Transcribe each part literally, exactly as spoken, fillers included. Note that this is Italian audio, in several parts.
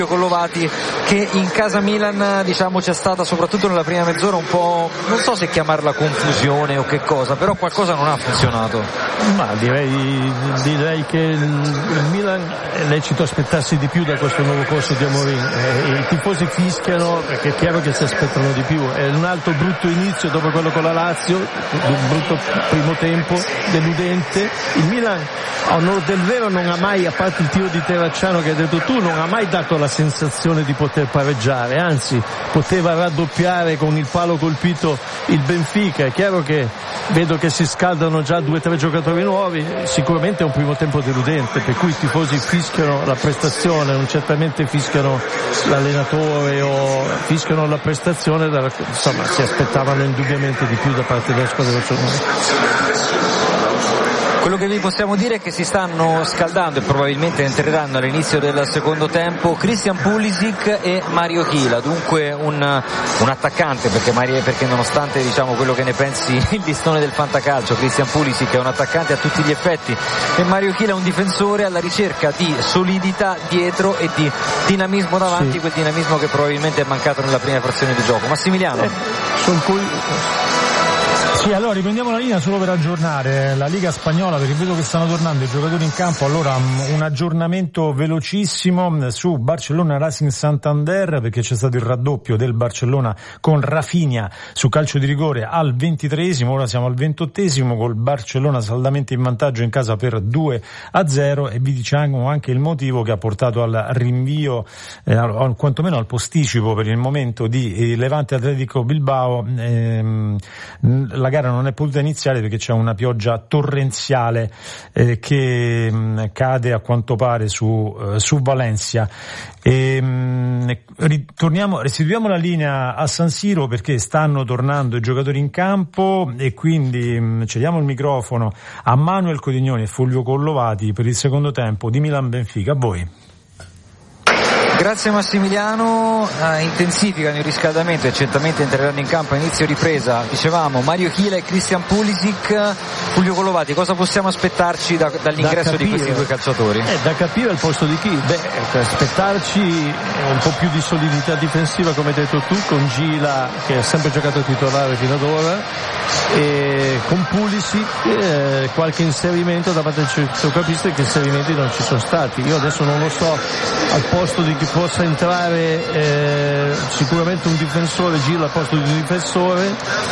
Collovati, che in casa Milan diciamo c'è stata soprattutto nella prima mezz'ora un po', non so se chiamarla confusione o che cosa, però qualcosa non ha funzionato. Ma direi, direi che il Milan è lecito aspettarsi di più da questo nuovo corso di Amorim. Eh, i tifosi fischiano perché è chiaro che si aspettano di più. È un altro brutto inizio dopo quello con la Lazio, un brutto primo tempo deludente. Il Milan a onor del vero non ha mai, a parte il tiro di Terracciano che hai detto tu, non ha mai dato la sensazione di poter pareggiare, anzi poteva raddoppiare con il palo colpito il Benfica. È chiaro che vedo che si scaldano già due o tre giocatori nuovi, sicuramente è un primo tempo deludente, per cui i tifosi fischiano la prestazione, non certamente fischiano l'allenatore o fischiano la prestazione, insomma si aspettavano indubbiamente di più da parte della squadra rossonera. Quello che vi possiamo dire è che si stanno scaldando e probabilmente entreranno all'inizio del secondo tempo Christian Pulisic e Mario Chila, dunque un, un attaccante, perché, Mario, perché nonostante diciamo quello che ne pensi il listone del fantacalcio, Christian Pulisic è un attaccante a tutti gli effetti e Mario Chila è un difensore alla ricerca di solidità dietro e di dinamismo davanti, sì. Quel dinamismo che probabilmente è mancato nella prima frazione di gioco. Massimiliano? Eh, sono cui... Sì, allora riprendiamo la linea solo per aggiornare la Liga Spagnola, perché vedo che stanno tornando i giocatori in campo. Allora un aggiornamento velocissimo su Barcellona Racing Santander, perché c'è stato il raddoppio del Barcellona con Rafinha su calcio di rigore al ventitreesimo, ora siamo al ventottesimo col Barcellona saldamente in vantaggio in casa per due a zero, e vi diciamo anche il motivo che ha portato al rinvio, eh, o quantomeno al posticipo per il momento di Levante Atletico Bilbao. ehm, la gara non è potuta iniziare perché c'è una pioggia torrenziale eh, che mh, cade a quanto pare su, eh, su Valencia. E, mh, ritorniamo, restituiamo la linea a San Siro perché stanno tornando i giocatori in campo e quindi mh, cediamo il microfono a Manuel Codignoni e Fulvio Collovati per il secondo tempo di Milan Benfica. A voi. Grazie Massimiliano, eh, intensificano il riscaldamento e certamente entreranno in campo a inizio ripresa, dicevamo Mario Chila e Christian Pulisic. Fulvio Collovati, cosa possiamo aspettarci da, dall'ingresso da di questi due calciatori? Eh, da capire al posto di chi? Beh, aspettarci un po' più di solidità difensiva come hai detto tu, con Gila che ha sempre giocato titolare fino ad ora, e con Pulisic eh, qualche inserimento da parte del centrocampista, che inserimenti non ci sono stati. Io adesso non lo so al posto di chi possa entrare, eh, sicuramente un difensore, Gila al posto di un difensore,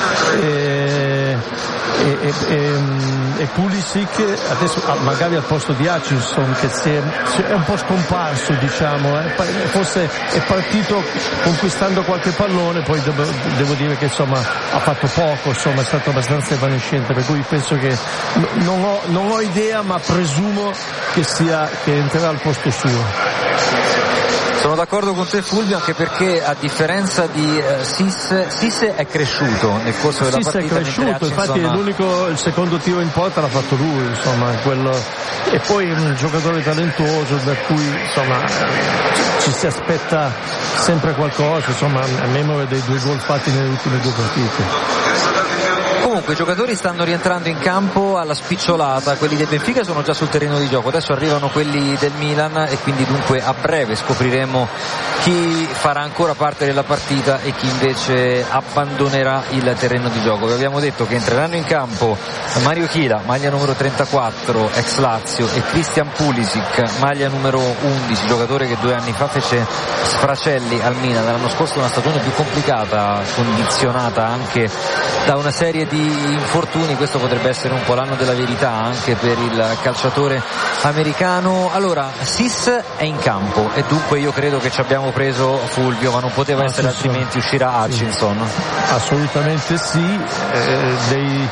eh, e, e, e, e Pulisic adesso magari al posto di Hutchinson, che si è, si è un po' scomparso, diciamo, eh. Forse è partito conquistando qualche pallone, poi devo, devo dire che insomma ha fatto poco, insomma è stato abbastanza evanescente, per cui penso che non ho, non ho idea, ma presumo che sia, che entrerà al posto suo. Sono d'accordo con te Fulvio, anche perché a differenza di uh, Sis, Sis è cresciuto nel corso della Sis partita. È cresciuto, infatti è l'unico, il secondo tiro in porta l'ha fatto lui, insomma, quello, e poi è un giocatore talentuoso da cui insomma ci si aspetta sempre qualcosa, insomma, a memoria dei due gol fatti nelle ultime due partite. Comunque i giocatori stanno rientrando in campo alla spicciolata, quelli del Benfica sono già sul terreno di gioco, adesso arrivano quelli del Milan e quindi dunque a breve scopriremo chi farà ancora parte della partita e chi invece abbandonerà il terreno di gioco. Vi abbiamo detto che entreranno in campo Mario Chila, maglia numero trentaquattro, ex Lazio, e Christian Pulisic, maglia numero undici, giocatore che due anni fa fece sfracelli al Milan, l'anno scorso una stagione più complicata, condizionata anche da una serie di infortuni. Questo potrebbe essere un po' l'anno della verità anche per il calciatore americano. Allora Sis è in campo e dunque io credo che ci abbiamo preso Fulvio, ma non poteva essere altrimenti, uscirà Hutchinson. Sì. Assolutamente sì, eh, dei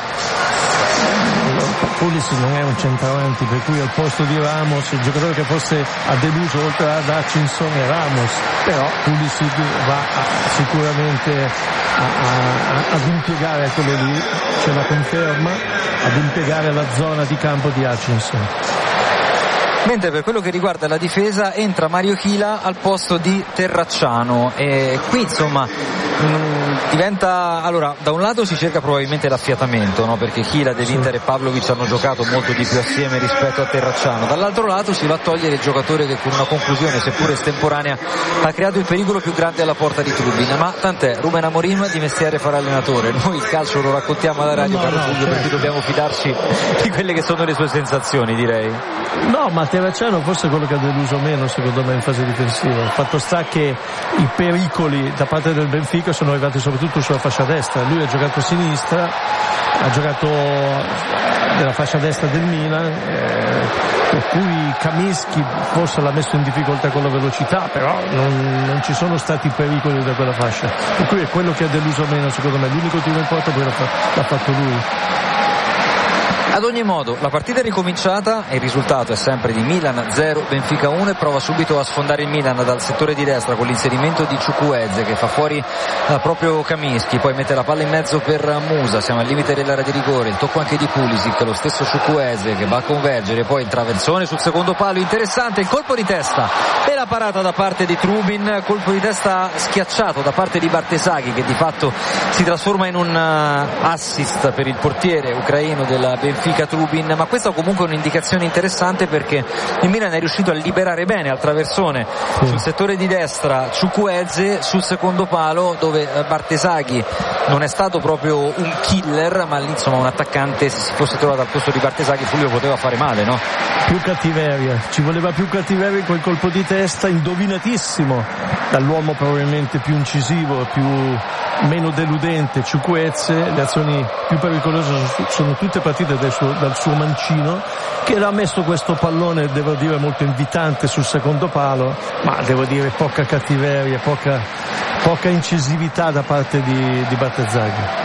Pulisic non è un centravanti, per cui al posto di Ramos il giocatore che forse ha deluso oltre ad Hutchinson è Ramos, però Pulisic va a, sicuramente a, a, ad impiegare quello lì, c'è la conferma, ad impiegare la zona di campo di Hutchinson. Mentre per quello che riguarda la difesa entra Mario Chila al posto di Terracciano e qui insomma mh, diventa, allora, da un lato si cerca probabilmente l'affiatamento, no? Perché Chila, De Winter e Pavlovic hanno giocato molto di più assieme rispetto a Terracciano, dall'altro lato si va a togliere il giocatore che con una conclusione seppure estemporanea ha creato il pericolo più grande alla porta di Trubin, ma tant'è, Ruben Amorim di mestiere farà allenatore, noi il calcio lo raccontiamo alla radio, no, caro no, Fulvio, certo. Perché dobbiamo fidarci di quelle che sono le sue sensazioni, direi. No, ma Terracciano forse è quello che ha deluso meno secondo me in fase difensiva. Il fatto sta che i pericoli da parte del Benfica sono arrivati soprattutto sulla fascia destra, lui ha giocato a sinistra, ha giocato nella fascia destra del Milan, eh, per cui Kaminsky forse l'ha messo in difficoltà con la velocità, però non, non ci sono stati pericoli da quella fascia, per cui è quello che ha deluso meno secondo me. L'unico tiro in porta poi l'ha, l'ha fatto lui. Ad ogni modo la partita è ricominciata e il risultato è sempre di Milan zero Benfica uno, e prova subito a sfondare il Milan dal settore di destra con l'inserimento di Chukwueze che fa fuori eh, proprio Kaminsky, poi mette la palla in mezzo per Musa, siamo al limite dell'area di rigore, il tocco anche di Pulisic, lo stesso Chukwueze che va a convergere, poi il traversone sul secondo palo, interessante il colpo di testa e la parata da parte di Trubin, colpo di testa schiacciato da parte di Bartesaghi che di fatto si trasforma in un uh, assist per il portiere ucraino della Benfica Trubin, ma questa comunque è un'indicazione interessante perché il Milan è riuscito a liberare bene al traversone sul settore di destra Chukwueze, sul secondo palo dove Bartesaghi non è stato proprio un killer, ma lì insomma un attaccante, se si fosse trovato al posto di Bartesaghi Fulvio poteva fare male, no? Più cattiveria, ci voleva più cattiveria in quel colpo di testa indovinatissimo dall'uomo probabilmente più incisivo, più meno deludente Chukwueze. Le azioni più pericolose sono tutte partite dal suo, dal suo mancino, che l'ha messo questo pallone, devo dire molto invitante sul secondo palo, ma devo dire poca cattiveria, poca, poca incisività da parte di, di Bartesaghi.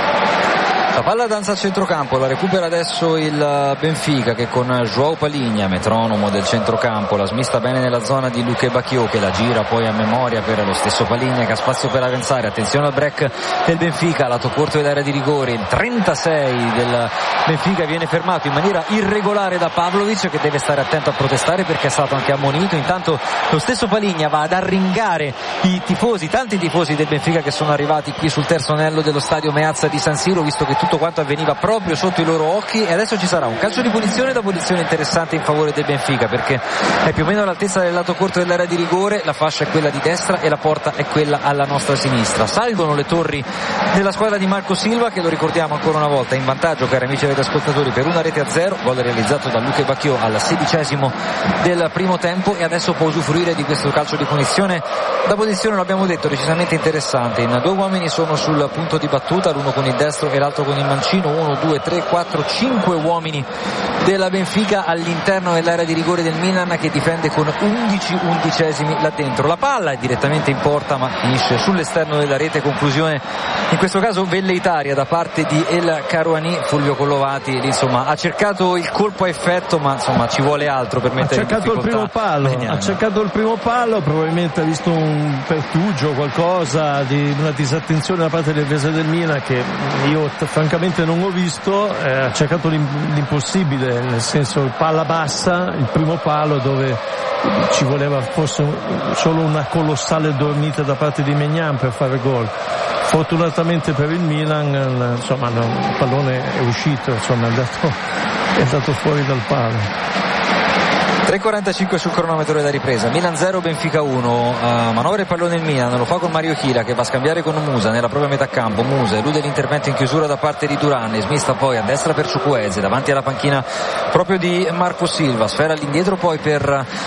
La palla danza a centrocampo, la recupera adesso il Benfica che con João Palinha, metronomo del centrocampo, la smista bene nella zona di Luque Bacchio che la gira poi a memoria per lo stesso Palinha che ha spazio per avanzare. Attenzione al break del Benfica, lato corto dell'area di rigore, il trentasei del Benfica viene fermato in maniera irregolare da Pavlovic che deve stare attento a protestare perché è stato anche ammonito. Intanto lo stesso Palinha va ad arringare i tifosi, tanti tifosi del Benfica che sono arrivati qui sul terzo anello dello stadio Meazza di San Siro, visto che tutto quanto avveniva proprio sotto i loro occhi, e adesso ci sarà un calcio di punizione da posizione interessante in favore del Benfica perché è più o meno all'altezza del lato corto dell'area di rigore, la fascia è quella di destra e la porta è quella alla nostra sinistra. Salgono le torri della squadra di Marco Silva che, lo ricordiamo ancora una volta, in vantaggio, cari amici ed ascoltatori, per una rete a zero, gol realizzato da Luque Bacchio al sedicesimo del primo tempo, e adesso può usufruire di questo calcio di punizione da posizione, l'abbiamo detto, decisamente interessante. In due uomini sono sul punto di battuta, l'uno con il destro e l'altro con il mancino, uno, due, tre, quattro, cinque uomini della Benfica all'interno dell'area di rigore del Milan che difende con undici undicesimi là dentro. La palla è direttamente in porta ma finisce sull'esterno della rete, conclusione in questo caso velleitaria da parte di El Karouani. Fulvio Collovati insomma ha cercato il colpo a effetto, ma insomma ci vuole altro per mettere in difficoltà. Ha cercato il primo palo, ha cercato il primo palo, probabilmente ha visto un pertugio, qualcosa di una disattenzione da parte del difesa del Milan che io francamente non ho visto. Eh, ha cercato l'impossibile, nel senso palla bassa, il primo palo dove ci voleva forse solo una colossale dormita da parte di Maignan per fare gol. Fortunatamente per il Milan insomma no, il pallone è uscito, insomma è andato, è andato fuori dal palo. tre e quarantacinque sul cronometro della ripresa, Milan zero Benfica uno. Uh, manovra il pallone il Milan, lo fa con Mario Chila che va a scambiare con Musa nella propria metà campo. Musa elude l'intervento in chiusura da parte di Duran, smista poi a destra per Chukwueze davanti alla panchina proprio di Marco Silva, sfera all'indietro poi per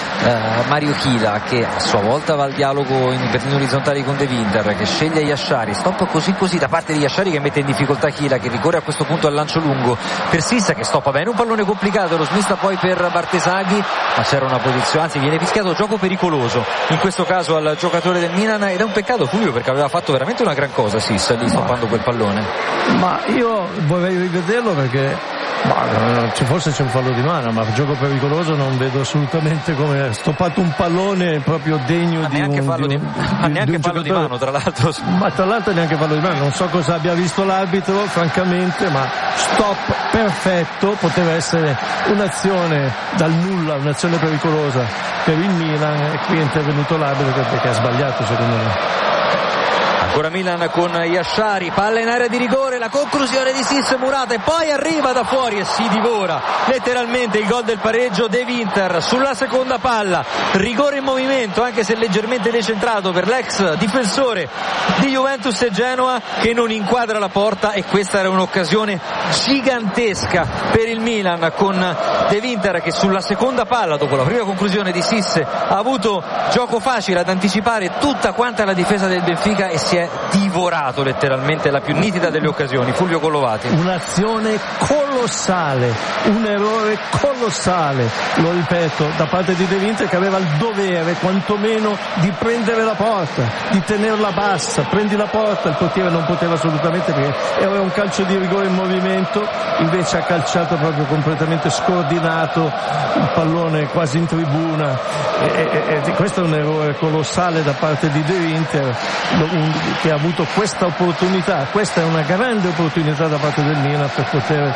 uh, Mario Chila che a sua volta va al dialogo in, per in orizzontali con De Winter che sceglie Yashari, stop così così da parte di Yashari che mette in difficoltà Chila che ricorre a questo punto al lancio lungo per Sissa che stoppa bene, un pallone complicato, lo smista poi per Bartesaghi, ma c'era una posizione, anzi viene fischiato gioco pericoloso in questo caso al giocatore del Milan, ed è un peccato Fulvio perché aveva fatto veramente una gran cosa Sissa lì stoppando quel pallone. Ma io vorrei rivederlo perché ma, forse c'è un fallo di mano, ma gioco pericoloso non vedo assolutamente come stoppato un pallone proprio degno ma di un, fallo di, di, ma neanche di un fallo giocatore. Di mano tra l'altro, ma tra l'altro neanche fallo di mano, non so cosa abbia visto l'arbitro francamente, ma stop perfetto, poteva essere un'azione dal nulla, un'azione pericolosa per il Milan, e qui è intervenuto l'arbitro perché ha sbagliato secondo me. Ancora Milan con Yashari, palla in area di rigore, la conclusione di Sisse Murata e poi arriva da fuori e si divora letteralmente il gol del pareggio De Winter sulla seconda palla, rigore in movimento anche se leggermente decentrato per l'ex difensore di Juventus e Genoa che non inquadra la porta, e questa era un'occasione gigantesca per il Milan con De Winter che sulla seconda palla dopo la prima conclusione di Sisse ha avuto gioco facile ad anticipare tutta quanta la difesa del Benfica e si è divorato letteralmente la più nitida delle occasioni. Fulvio Collovati. Un'azione colossale, un errore colossale, lo ripeto, da parte di De Winter che aveva il dovere quantomeno di prendere la porta, di tenerla bassa. Prendi la porta, il portiere non poteva assolutamente perché era un calcio di rigore in movimento, invece ha calciato proprio completamente scordinato il pallone quasi in tribuna e, e, e questo è un errore colossale da parte di De Winter che ha avuto questa opportunità. Questa è una grande opportunità da parte del Milan per poter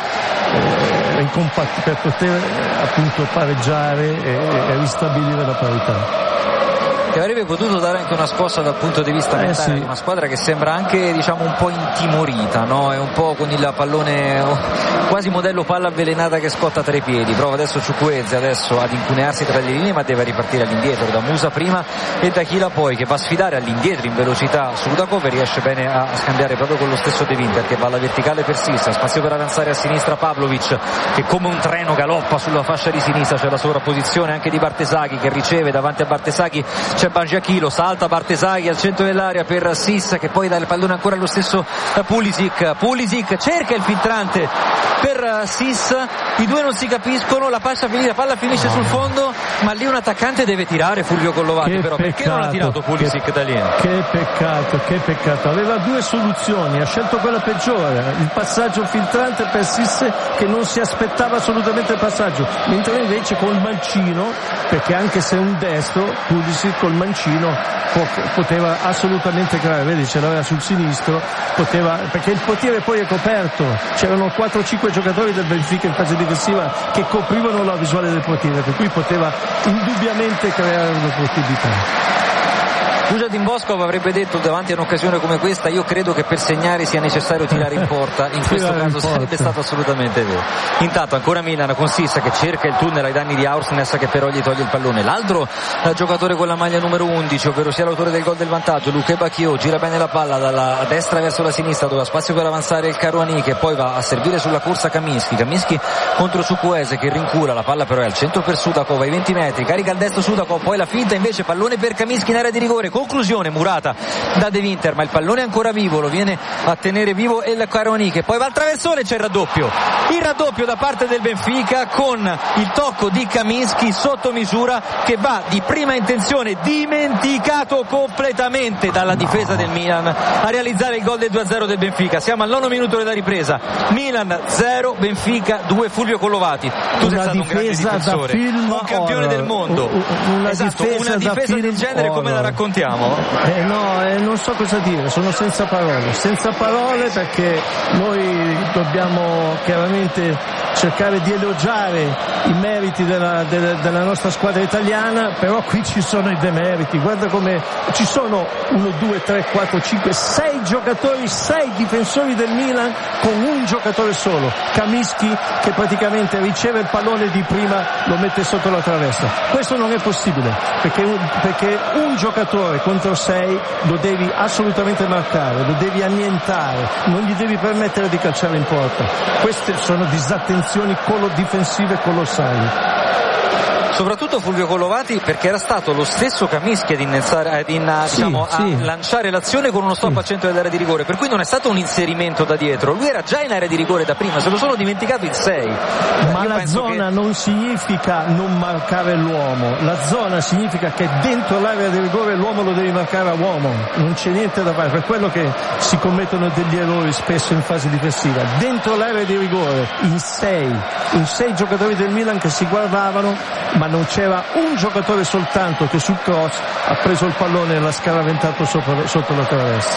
eh, per poter eh, appunto pareggiare e, e ristabilire la parità, che avrebbe potuto dare anche una scossa dal punto di vista mentale, eh sì. Una squadra che sembra anche diciamo un po' intimorita, no? È un po' con il pallone quasi modello palla avvelenata che scotta tra i piedi. Prova adesso Ciukwueze adesso ad incunearsi tra le linee, ma deve ripartire all'indietro da Musa prima e da Chila poi, che va a sfidare all'indietro in velocità Sudakov e riesce bene a scambiare proprio con lo stesso De Winter che va alla verticale per Sissa, spazio per avanzare a sinistra Pavlovic che come un treno galoppa sulla fascia di sinistra, c'è la sovrapposizione anche di Bartesaghi che riceve davanti a Bartesaghi, c'è Bangiachilo, salta Bartesaghi al centro dell'area per Sissa che poi dà il pallone ancora allo stesso Pulisic. Pulisic cerca il filtrante per Sissa, i due non si capiscono, la palla finisce, la palla finisce sul fondo, ma lì un attaccante deve tirare. Fulvio Collovati, che però peccato, perché non ha tirato Pulisic che, da lì? Che peccato, che peccato, aveva due soluzioni, ha scelto quella peggiore, il passaggio filtrante per Sisse che non si aspettava assolutamente il passaggio, mentre invece col mancino, perché anche se è un destro Pulisic col mancino poteva assolutamente creare, vedi ce l'aveva sul sinistro, poteva, perché il portiere poi è coperto, c'erano quattro cinque giocatori del Benfica in fase difensiva che coprivano la visuale del portiere, per cui poteva indubbiamente creare un'opportunità. Mujahedin Boskov avrebbe detto davanti a un'occasione come questa: io credo che per segnare sia necessario tirare in porta, in questo caso sarebbe stato assolutamente vero. Intanto ancora Milan con Sissa che cerca il tunnel ai danni di Aursnes che però gli toglie il pallone. L'altro giocatore con la maglia numero undici, ovvero sia l'autore del gol del vantaggio, Luque Bacchio, gira bene la palla dalla destra verso la sinistra dove ha spazio per avanzare il Caruani che poi va a servire sulla corsa Kaminsky. Kaminsky contro Ciukwueze che rincula, la palla però è al centro per Sudakov ai venti metri, carica al destro Sudakov, poi la finta invece, pallone per Kaminsky in area di rigore, conclusione Murata da De Winter, ma il pallone è ancora vivo, lo viene a tenere vivo il Caruani che poi va al traversone, c'è il raddoppio il raddoppio da parte del Benfica con il tocco di Kaminsky sotto misura che va di prima intenzione, dimenticato completamente dalla difesa del Milan, a realizzare il gol del due a zero del Benfica. Siamo al nono minuto della ripresa, Milan zero Benfica due. Fulvio Collovati, tu sei stato un grande difensore, un campione del mondo, una esatto, difesa, una difesa del genere horror. Come la raccontiamo? Eh no, eh, non so cosa dire, sono senza parole, senza parole perché noi dobbiamo chiaramente cercare di elogiare i meriti della, della, della nostra squadra italiana, però qui ci sono i demeriti, guarda come ci sono uno, due, tre, quattro, cinque, sei giocatori, sei difensori del Milan con un giocatore solo, Kaminsky, che praticamente riceve il pallone di prima, lo mette sotto la traversa. Questo non è possibile perché un, perché un giocatore contro sei lo devi assolutamente marcare, lo devi annientare, non gli devi permettere di calciare in porta. Queste sono disattenzioni colo- difensive colossali. Soprattutto Fulvio Collovati perché era stato lo stesso Kaminsky ad, innalzare, ad in, sì, diciamo, sì. a lanciare l'azione con uno stop sì. al centro dell'area di rigore, per cui non è stato un inserimento da dietro, lui era già in area di rigore da prima, se lo sono dimenticato il sei. Ma Io la zona che... non significa non marcare l'uomo, la zona significa che dentro l'area di rigore l'uomo lo devi marcare a uomo, non c'è niente da fare, per quello che si commettono degli errori spesso in fase difensiva. Dentro l'area di rigore in sei, in sei giocatori del Milan che si guardavano, ma non c'era un giocatore soltanto che sul cross ha preso il pallone e l'ha scaraventato sopra, sotto la traversa.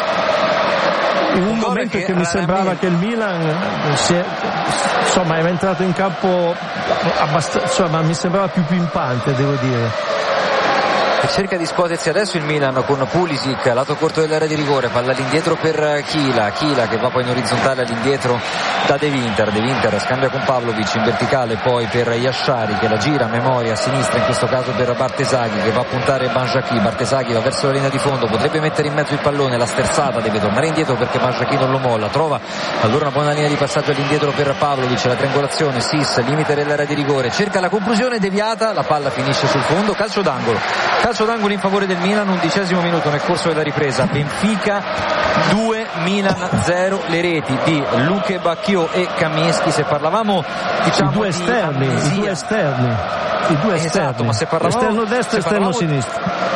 In un, un momento che, che mi sembrava che il Milan si è, insomma era entrato in campo abbastanza, insomma mi sembrava più pimpante, devo dire. e cerca di scuotersi adesso il Milan con Pulisic, lato corto dell'area di rigore, palla all'indietro per Chila, Chila che va poi in orizzontale all'indietro da De Winter, De Winter scambia con Pavlovic in verticale poi per Yashari che la gira a memoria a sinistra, in questo caso per Bartesaghi che va a puntare Banjaki, Bartesaghi va verso la linea di fondo, potrebbe mettere in mezzo il pallone, la sterzata, deve tornare indietro perché Banjaki non lo molla, trova allora una buona linea di passaggio all'indietro per Pavlovic, la triangolazione, Sis, limite dell'area di rigore, cerca la conclusione deviata, la palla finisce sul fondo, calcio d'angolo, calcio d'angolo in favore del Milan, undicesimo minuto nel corso della ripresa, Benfica due, Milan zero, le reti di Luque Bacchio e Kamiński. Se parlavamo diciamo i due di esterni, amnesia, i due esterni, i due esatto, esterni, ma se parlavamo, esterno destro e se esterno parlavamo, sinistro.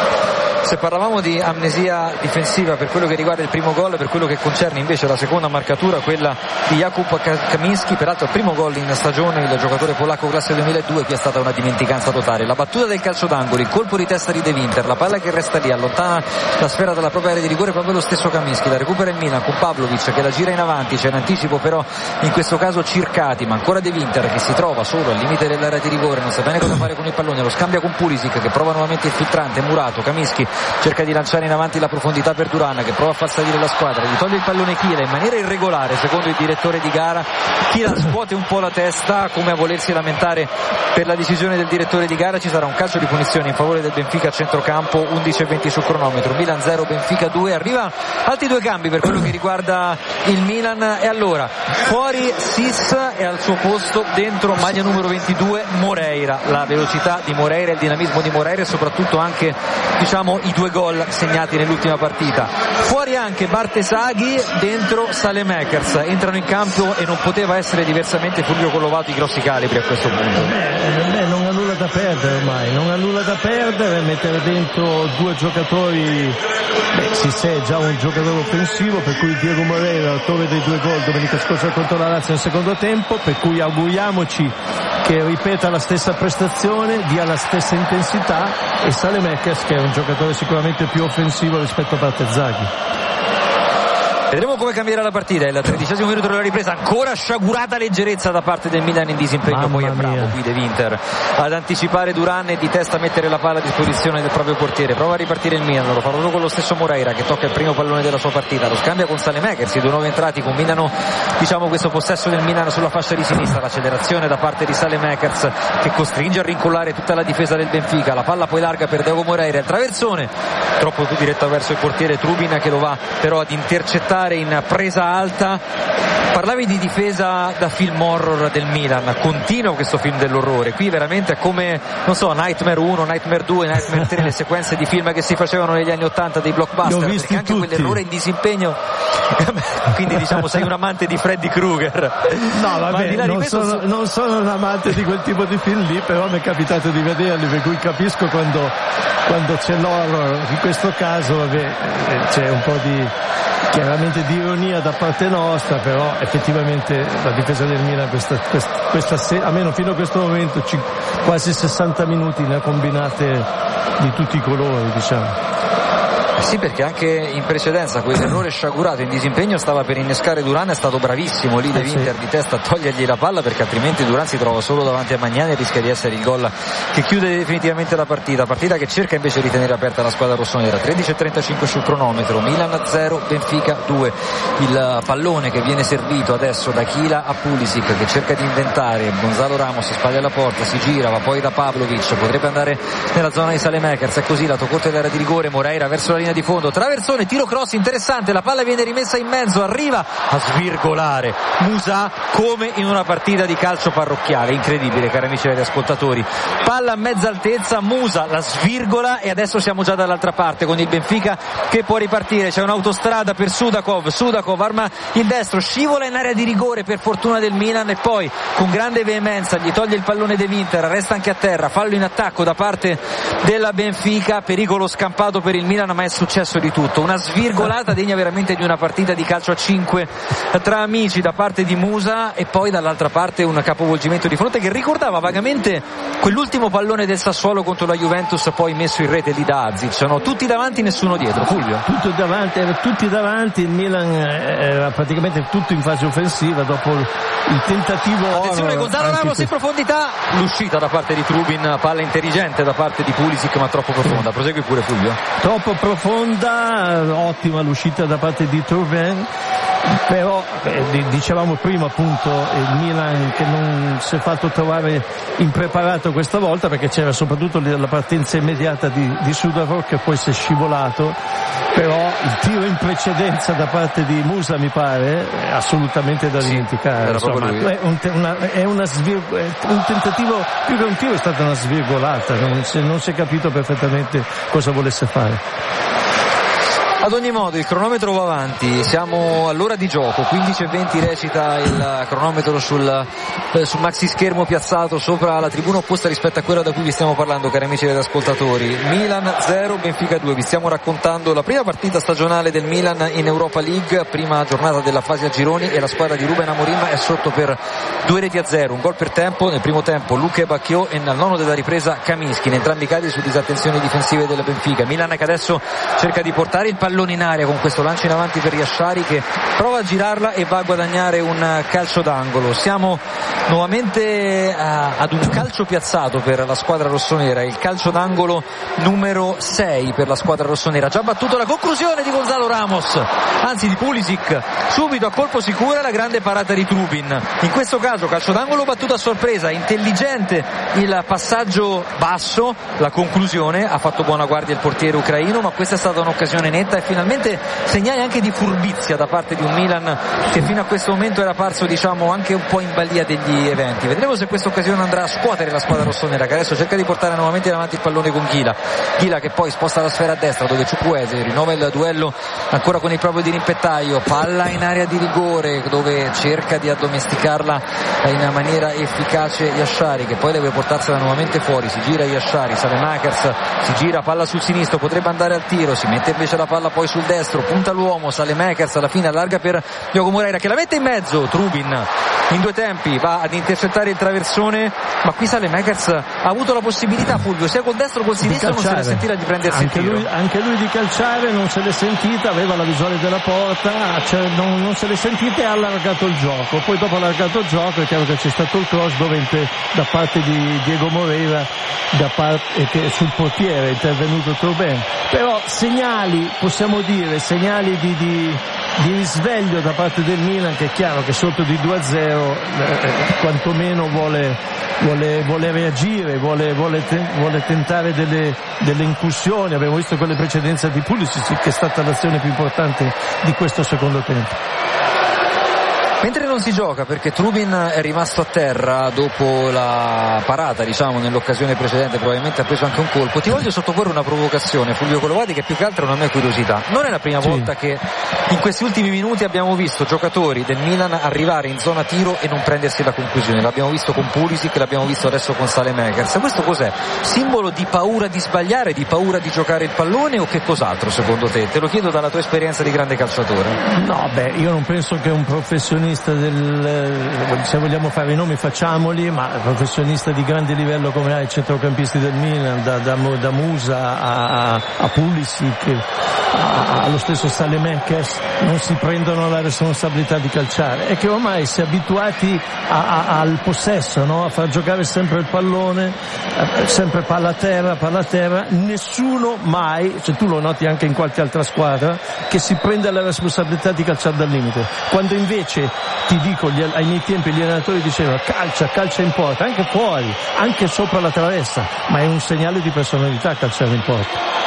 Se parlavamo di amnesia difensiva per quello che riguarda il primo gol, per quello che concerne invece la seconda marcatura, quella di Jakub Kamiński, peraltro il primo gol in stagione, il giocatore polacco classe duemiladue, qui è stata una dimenticanza totale. La battuta del calcio d'angolo, il colpo di testa di De Winter, la palla che resta lì, allontana la sfera dalla propria area di rigore, proprio lo stesso Kamiński, la recupera il Milan con Pavlovic che la gira in avanti, c'è in anticipo però in questo caso Circati, ma ancora De Winter che si trova solo al limite dell'area di rigore, non sa bene cosa fare con il pallone, lo scambia con Pulisic che prova nuovamente il filtrante, Murato, Kamiński cerca di lanciare in avanti la profondità per Duran che prova a far salire la squadra, gli toglie il pallone Chila in maniera irregolare secondo il direttore di gara, Chila scuote un po' la testa come a volersi lamentare per la decisione del direttore di gara, ci sarà un calcio di punizione in favore del Benfica a centrocampo, undici e venti sul cronometro, Milan zero Benfica due, arriva altri due cambi per quello che riguarda il Milan e allora fuori Sis e al suo posto dentro maglia numero ventidue Moreira, la velocità di Moreira, il dinamismo di Moreira e soprattutto anche diciamo i due gol segnati nell'ultima partita. Fuori anche Bartesaghi, dentro Saelemaekers, entrano in campo e non poteva essere diversamente Fulvio Collovato, i grossi calibri a questo punto. Beh, beh, non ha nulla da perdere ormai, non ha nulla da perdere, mettere dentro due giocatori, beh si sa è già un giocatore offensivo, per cui Diego Moreira, autore dei due gol domenica scorsa contro la Lazio nel secondo tempo, per cui auguriamoci che ripeta la stessa prestazione, dia la stessa intensità, e Saelemaekers che è un giocatore sicuramente più offensivo rispetto a Bartesaghi. Vedremo come cambierà la partita, il tredicesimo minuto della ripresa, ancora sciagurata leggerezza da parte del Milan in disimpegno, Mamma poi è bravo mia. qui De Winter ad anticipare Duran e di testa a mettere la palla a disposizione del proprio portiere, prova a ripartire il Milan, lo fa proprio con lo stesso Moreira che tocca il primo pallone della sua partita, lo scambia con Saelemaekers, i due nuovi entrati combinano diciamo questo possesso del Milan sulla fascia di sinistra, l'accelerazione da parte di Saelemaekers che costringe a rincollare tutta la difesa del Benfica, la palla poi larga per Diego Moreira, il traversone troppo più diretto verso il portiere Trubin che lo va però ad intercettare in presa alta. Parlavi di difesa da film horror del Milan, continua questo film dell'orrore, qui veramente è come, non so, Nightmare uno, Nightmare due, Nightmare tre, le sequenze di film che si facevano negli anni ottanta dei blockbuster, perché anche tutti. quell'errore in disimpegno quindi diciamo sei un amante di Freddy Krueger. No vabbè, non sono, so... non sono un amante di quel tipo di film lì, però mi è capitato di vederli, per cui capisco quando, quando c'è l'horror, in questo caso vabbè, c'è un po' di chiaramente di ironia da parte nostra, però effettivamente la difesa del Milan questa, questa, questa se, almeno fino a questo momento ci, quasi sessanta minuti ne ha combinate di tutti i colori, diciamo. Sì, perché anche in precedenza quell'errore sciagurato in disimpegno stava per innescare Duran, è stato bravissimo lì De Winter di testa a togliergli la palla, perché altrimenti Duran si trova solo davanti a Magnani e rischia di essere il gol che chiude definitivamente la partita, partita che cerca invece di tenere aperta la squadra rossonera. Tredici e trentacinque sul cronometro, Milan zero Benfica due, il pallone che viene servito adesso da Chila a Pulisic che cerca di inventare, Gonzalo Ramos spalla alla porta, si gira, va poi da Pavlovic, potrebbe andare nella zona di Saelemaekers, è così, lato corto dell'area di rigore, Moreira verso la linea di fondo, traversone, tiro cross interessante, la palla viene rimessa in mezzo, arriva a svirgolare Musà come in una partita di calcio parrocchiale, incredibile cari amici ed ascoltatori, palla a mezza altezza, Musà la svirgola e adesso siamo già dall'altra parte con il Benfica che può ripartire, c'è un'autostrada per Sudakov, Sudakov arma il destro, scivola in area di rigore per fortuna del Milan e poi con grande veemenza gli toglie il pallone De Winter, resta anche a terra, fallo in attacco da parte della Benfica, pericolo scampato per il Milan ma è successo di tutto, una svirgolata degna veramente di una partita di calcio a cinque tra amici da parte di Musa, e poi dall'altra parte un capovolgimento di fronte che ricordava vagamente quell'ultimo pallone del Sassuolo contro la Juventus poi messo in rete lì da Azic. No, tutti davanti, nessuno dietro. Fulvio? Tutto davanti, era tutti davanti, il Milan era praticamente tutto in fase offensiva dopo il tentativo. Attenzione, Gonzalo Ramos in profondità, l'uscita da parte di Trubin, palla intelligente da parte di Pulisic ma troppo profonda. Prosegui pure, Fulvio. Troppo profonda, ottima l'uscita da parte di Trubin, però eh, dicevamo prima appunto il Milan che non si è fatto trovare impreparato questa volta, perché c'era soprattutto la partenza immediata di, di Sudarov che poi si è scivolato, però il tiro in precedenza da parte di Musa mi pare è assolutamente da dimenticare. Sì, insomma, è, un, una, è una svir- un tentativo, più che un tiro è stata una svirgolata, non si, non si è capito perfettamente cosa volesse fare. Ad ogni modo il cronometro va avanti, siamo all'ora di gioco, quindici e venti recita il cronometro sul, eh, sul maxi schermo piazzato sopra la tribuna opposta rispetto a quella da cui vi stiamo parlando, cari amici ed ascoltatori. Milan zero, Benfica due, vi stiamo raccontando la prima partita stagionale del Milan in Europa League, prima giornata della fase a gironi, e la squadra di Ruben Amorim è sotto per due reti a zero, un gol per tempo, nel primo tempo Luque Bacchio e nel nono della ripresa Kaminsky, in entrambi i casi su disattenzioni difensive della Benfica. Milan che adesso cerca di portare il pallone in aria con questo lancio in avanti per Yashari che prova a girarla e va a guadagnare un calcio d'angolo. Siamo nuovamente a, ad un calcio piazzato per la squadra rossonera, il calcio d'angolo numero sei per la squadra rossonera. Già battuto la conclusione di Gonzalo Ramos, anzi di Pulisic, subito a colpo sicuro la grande parata di Trubin. In questo caso calcio d'angolo battuto a sorpresa, intelligente il passaggio basso, la conclusione, ha fatto buona guardia il portiere ucraino, ma questa è stata un'occasione netta e finalmente segnali anche di furbizia da parte di un Milan che fino a questo momento era parso diciamo anche un po' in balia degli eventi. Vedremo se questa occasione andrà a scuotere la squadra rossonera, che adesso cerca di portare nuovamente davanti il pallone con Ghila Ghila che poi sposta la sfera a destra dove Ciukwueze rinnova il duello ancora con il proprio dirimpettaio, palla in area di rigore dove cerca di addomesticarla in maniera efficace Yashari, che poi deve portarsela nuovamente fuori. Si gira Yashari, Saelemaekers si gira, palla sul sinistro, potrebbe andare al tiro, si mette invece la palla poi sul destro, punta l'uomo, Saelemaekers alla fine allarga per Diogo Moreira che la mette in mezzo. Trubin in due tempi va ad intercettare il traversone, ma qui Saelemaekers ha avuto la possibilità, Fulvio, sia col destro che col sinistro, non se l'è sentita di prendersi anche il tiro. Lui, anche lui di calciare non se l'è sentita, aveva la visuale della porta, cioè non, non se l'è sentita e ha allargato il gioco. Poi dopo allargato il gioco è chiaro che c'è stato il cross dove inter, da parte di Diego Moreira, da parte, che sul portiere è intervenuto Trubin. Però segnali, possiamo dire, segnali di, di, di risveglio da parte del Milan, che è chiaro che sotto di due a zero eh, quantomeno vuole, vuole, vuole reagire, vuole, vuole, te, vuole tentare delle, delle incursioni. Abbiamo visto con le precedenze di Pulisic che è stata l'azione più importante di questo secondo tempo. Mentre non si gioca perché Trubin è rimasto a terra dopo la parata, diciamo, nell'occasione precedente, probabilmente ha preso anche un colpo, ti voglio sottoporre una provocazione, Fulvio Colovati, che più che altro è una mia curiosità. Non è la prima sì. volta che in questi ultimi minuti abbiamo visto giocatori del Milan arrivare in zona tiro e non prendersi la conclusione. L'abbiamo visto con Pulisic, l'abbiamo visto adesso con Saelemaekers. Questo cos'è? Simbolo di paura di sbagliare, di paura di giocare il pallone, o che cos'altro secondo te? Te lo chiedo dalla tua esperienza di grande calciatore. No, beh, io non penso che un professionista del, se vogliamo fare i nomi facciamoli, ma professionista di grande livello come i centrocampisti del Milan, da, da, da Musa a, a Pulisic a, allo stesso Saelemaekers, non si prendono la responsabilità di calciare, e che ormai si è abituati a, a, al possesso, no? A far giocare sempre il pallone, sempre palla a terra, palla a terra, nessuno mai, cioè tu lo noti anche in qualche altra squadra, che si prende la responsabilità di calciare dal limite, quando invece ti dico, gli, ai miei tempi gli allenatori dicevano calcia, calcia in porta, anche fuori, anche sopra la traversa, ma è un segnale di personalità calciare in porta.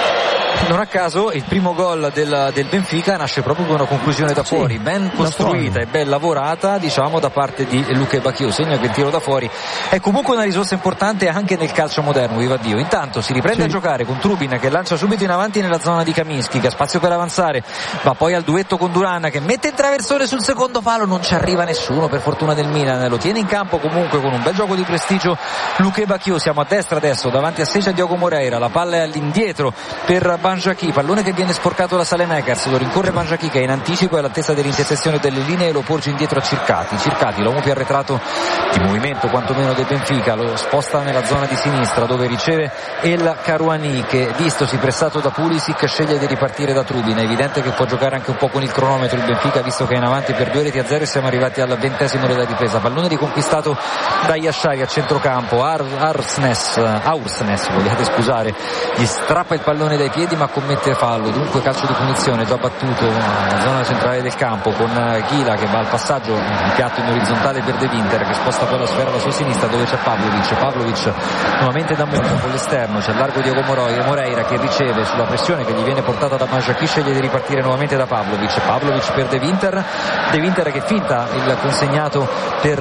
Non a caso il primo gol del, del Benfica nasce proprio con una conclusione da fuori, sì, ben costruita e ben lavorata, diciamo, da parte di Luque Bacchio. Segna che il tiro da fuori è comunque una risorsa importante anche nel calcio moderno, viva Dio. Intanto si riprende sì. a giocare con Trubin che lancia subito in avanti nella zona di Kaminsky, che ha spazio per avanzare, va poi al duetto con Duran che mette il traversone sul secondo palo, non ci arriva nessuno per fortuna del Milan, lo tiene in campo comunque con un bel gioco di prestigio Luque Bacchio. Siamo a destra adesso, davanti a sé c'è Diogo Moreira, la palla è all'indietro per Banjaki, pallone che viene sporcato da Saelemaekers, lo rincorre Banjaki che è in anticipo e all'altezza dell'intersezione delle linee e lo porge indietro a Circati. Circati, l'uomo più arretrato di movimento quantomeno del Benfica, lo sposta nella zona di sinistra dove riceve El Karouani che, vistosi pressato da Pulisic, sceglie di ripartire da Trubin. È evidente che può giocare anche un po' con il cronometro il Benfica, visto che è in avanti per due reti a zero e siamo arrivati al ventesimo della ripresa. Pallone riconquistato da Yashari a centrocampo. Ar- Arsnes, Aursnes, vogliate scusare, gli strappa il pallone dai piedi ma commette fallo, dunque calcio di punizione già battuto nella zona centrale del campo con Ghila che va al passaggio, un piatto in orizzontale per De Winter che sposta poi la sfera alla sua sinistra dove c'è Pavlovic. Pavlovic nuovamente da Musa con l'esterno, c'è il largo Diego Moreira che riceve sulla pressione che gli viene portata da Banjaki, sceglie di ripartire nuovamente da Pavlovic. Pavlovic per De Winter, De Winter che finta il consegnato per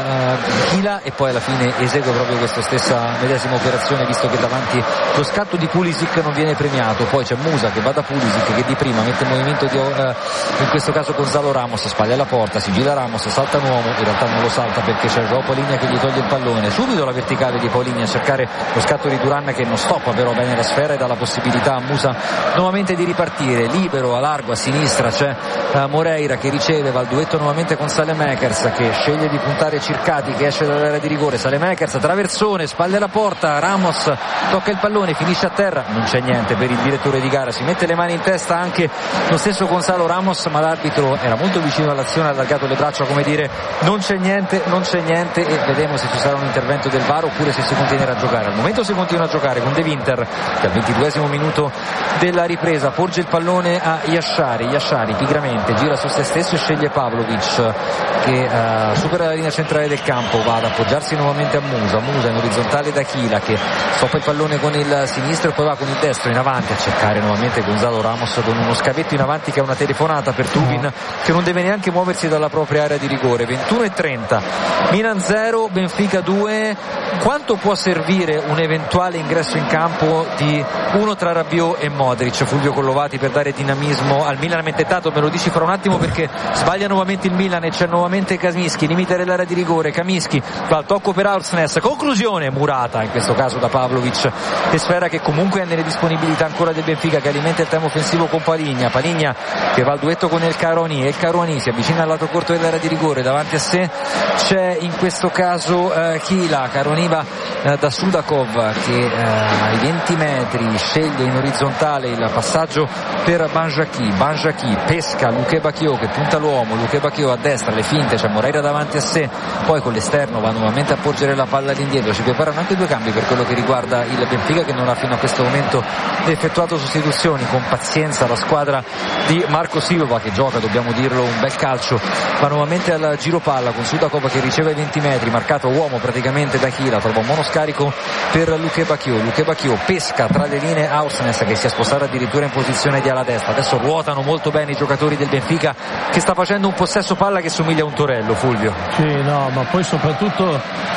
uh, Ghila e poi alla fine esegue proprio questa stessa medesima operazione, visto che davanti lo scatto di Pulisic non viene premiato. Poi c'è Musa che va da Pulisic che di prima mette in movimento di, uh, in questo caso Gonzalo Ramos, spaglia la porta, si gira Ramos, salta un uomo, in realtà non lo salta perché c'è João Paulinho che gli toglie il pallone. Subito la verticale di Paulinho a cercare lo scatto di Duran che non stoppa però bene la sfera e dà la possibilità a Musa nuovamente di ripartire. Libero a largo a sinistra c'è uh, Moreira che riceve, va al duetto nuovamente con Saelemaekers che sceglie di puntare Circati che esce dall'area di rigore. Saelemaekers traversone, spalle alla porta, Ramos tocca il pallone, finisce a terra, non c'è niente per il direttore di gara, si mette le mani in testa anche lo stesso Gonzalo Ramos, ma l'arbitro era molto vicino all'azione, ha allargato le braccia come dire non c'è niente, non c'è niente e vedremo se ci sarà un intervento del V A R oppure se si continuerà a giocare. Al momento si continua a giocare con De Winter che al ventiduesimo minuto della ripresa porge il pallone a Yashari. Yashari pigramente gira su se stesso e sceglie Pavlovic che uh, supera la linea centrale del campo, va ad appoggiarsi nuovamente a Musa. Musa in orizzontale da Ghila che stoppa il pallone con il sinistro e poi va con il destro in avanti a cercare nuovamente Gonzalo Ramos con uno scavetto in avanti che è una telefonata per Trubin che non deve neanche muoversi dalla propria area di rigore. ventuno e trenta, Milan zero, Benfica due. Quanto può servire un eventuale ingresso in campo di uno tra Rabiot e Modric, Fulvio Collovati, per dare dinamismo al Milan? Mentetato, me lo dici fra un attimo perché sbaglia nuovamente il Milan e c'è nuovamente Kamischi, limite dell'area di rigore. Kamischi va al tocco per Aursnes, conclusione murata in questo caso da Pavlovic e sfera che comunque è nelle disponibilità ancora del Benfica che alimenta il tempo offensivo con Paligna. Paligna che va al duetto con El Karouani e Il Karouani si avvicina al lato corto dell'area di rigore, davanti a sé c'è in questo caso eh, Ghila. Karouani va eh, da Sudakov che eh, ai venti metri sceglie in orizzontale il passaggio per Banjaki. Banjaki pesca Luque Bacchio che punta l'uomo, Luque Bacchio a destra, le finte, c'è Moreira davanti a sé, poi con l'esterno va nuovamente a porgere la palla all'indietro. Si preparano anche due cambi per quello che riguarda il Benfica che non ha fino a questo momento effettuato sostituzioni. Con pazienza la squadra di Marco Silva che gioca, dobbiamo dirlo, un bel calcio, va nuovamente al giro palla con Sudakov che riceve ai venti metri, marcato uomo praticamente da Ghila, trova un monoscarico per Luque Bacchio. Luque Bacchio pesca tra le linee Aursnes che si è spostato addirittura in posizione di ala destra. Adesso ruotano molto bene i giocatori del Benfica che sta facendo un possesso palla che somiglia a un torello, Fulvio. Sì, no, ma poi soprattutto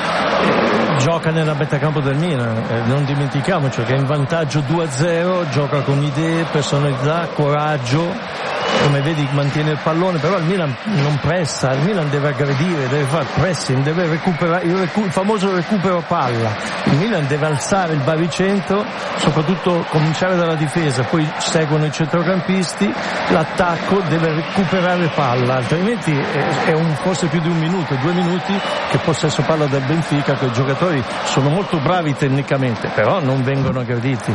eh, gioca nella metacampo del Milan, eh, non dimentichiamoci che è in vantaggio due a zero, gioca con idee, personalità, coraggio, come vedi mantiene il pallone, però il Milan non pressa, il Milan deve aggredire, deve fare pressing, deve recuperare il, recu- il famoso recupero palla. Il Milan deve alzare il baricentro, soprattutto cominciare dalla difesa, poi seguono i centrocampisti, l'attacco deve recuperare palla, altrimenti è, è un, forse più di un minuto, due minuti che possesso palla del Benfica, che i giocatori sono molto bravi tecnicamente, però non vengono aggrediti.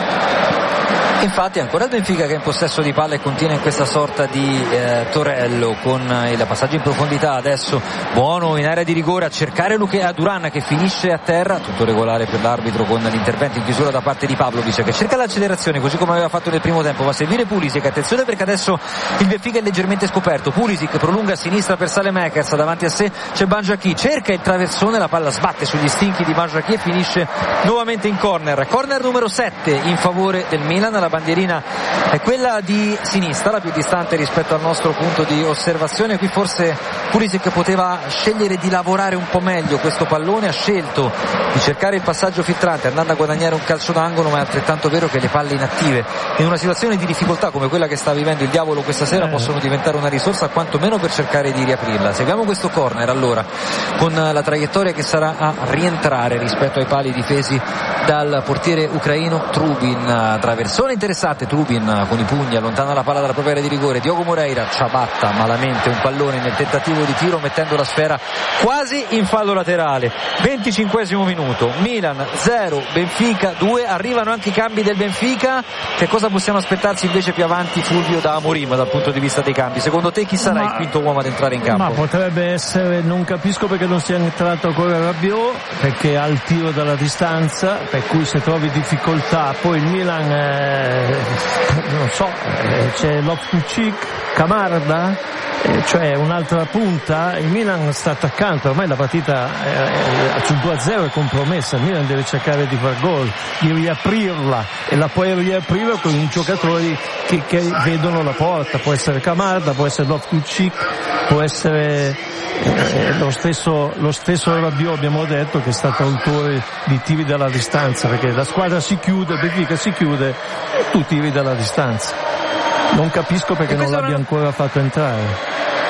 Infatti ancora il Benfica che è in possesso di palla e continua in questa sorta di eh, torello con il passaggio in profondità. Adesso buono in area di rigore a cercare Luque Duran che finisce a terra, tutto regolare per l'arbitro con l'intervento in chiusura da parte di Pavlovic che cerca l'accelerazione così come aveva fatto nel primo tempo. Va a servire Pulisic, attenzione perché adesso il Benfica è leggermente scoperto. Pulisic prolunga a sinistra per Saelemaekers, davanti a sé c'è Banjaki, cerca il traversone, la palla sbatte sugli stinchi di Banjaki e finisce nuovamente in corner. Corner numero sette in favore del Milan. La bandierina è quella di sinistra, la più distante rispetto al nostro punto di osservazione. Qui forse Pulisic poteva scegliere di lavorare un po' meglio questo pallone, ha scelto di cercare il passaggio filtrante andando a guadagnare un calcio d'angolo, ma è altrettanto vero che le palle inattive in una situazione di difficoltà come quella che sta vivendo il Diavolo questa sera possono diventare una risorsa quantomeno per cercare di riaprirla. Seguiamo questo corner allora con la traiettoria che sarà a rientrare rispetto ai pali difesi dal portiere ucraino Trubin. Traversone interessante. Trubin con i pugni allontana la palla dalla propria area di rigore. Diogo Moreira ciabatta malamente un pallone nel tentativo di tiro, mettendo la sfera quasi in fallo laterale. venticinquesimo minuto, Milan zero, Benfica due. Arrivano anche i cambi del Benfica. Che cosa possiamo aspettarci invece più avanti, Fulvio, da Amorim dal punto di vista dei cambi? Secondo te chi sarà ma, il quinto uomo ad entrare in campo? Ma potrebbe essere, non capisco perché non sia entrato ancora Rabiot, perché ha il tiro dalla distanza, per cui se trovi difficoltà. Poi il Milan eh, non so, eh, c'è Loftus-Cheek, Camarda, eh, cioè un'altra punta. Il Milan sta attaccando, ormai la partita eh, sul due a zero è compromessa. Il Milan deve cercare di far gol, di riaprirla, e la puoi riaprire con i giocatori che, che vedono la porta. Può essere Camarda, può essere Loftus-Cheek, può essere eh, lo stesso lo stesso Rabiot, abbiamo detto, che è stato autore di tiri dalla distanza, perché la squadra si chiude, il Benfica si chiude, tu tiri dalla distanza. Non capisco perché non l'abbia non... ancora fatto entrare.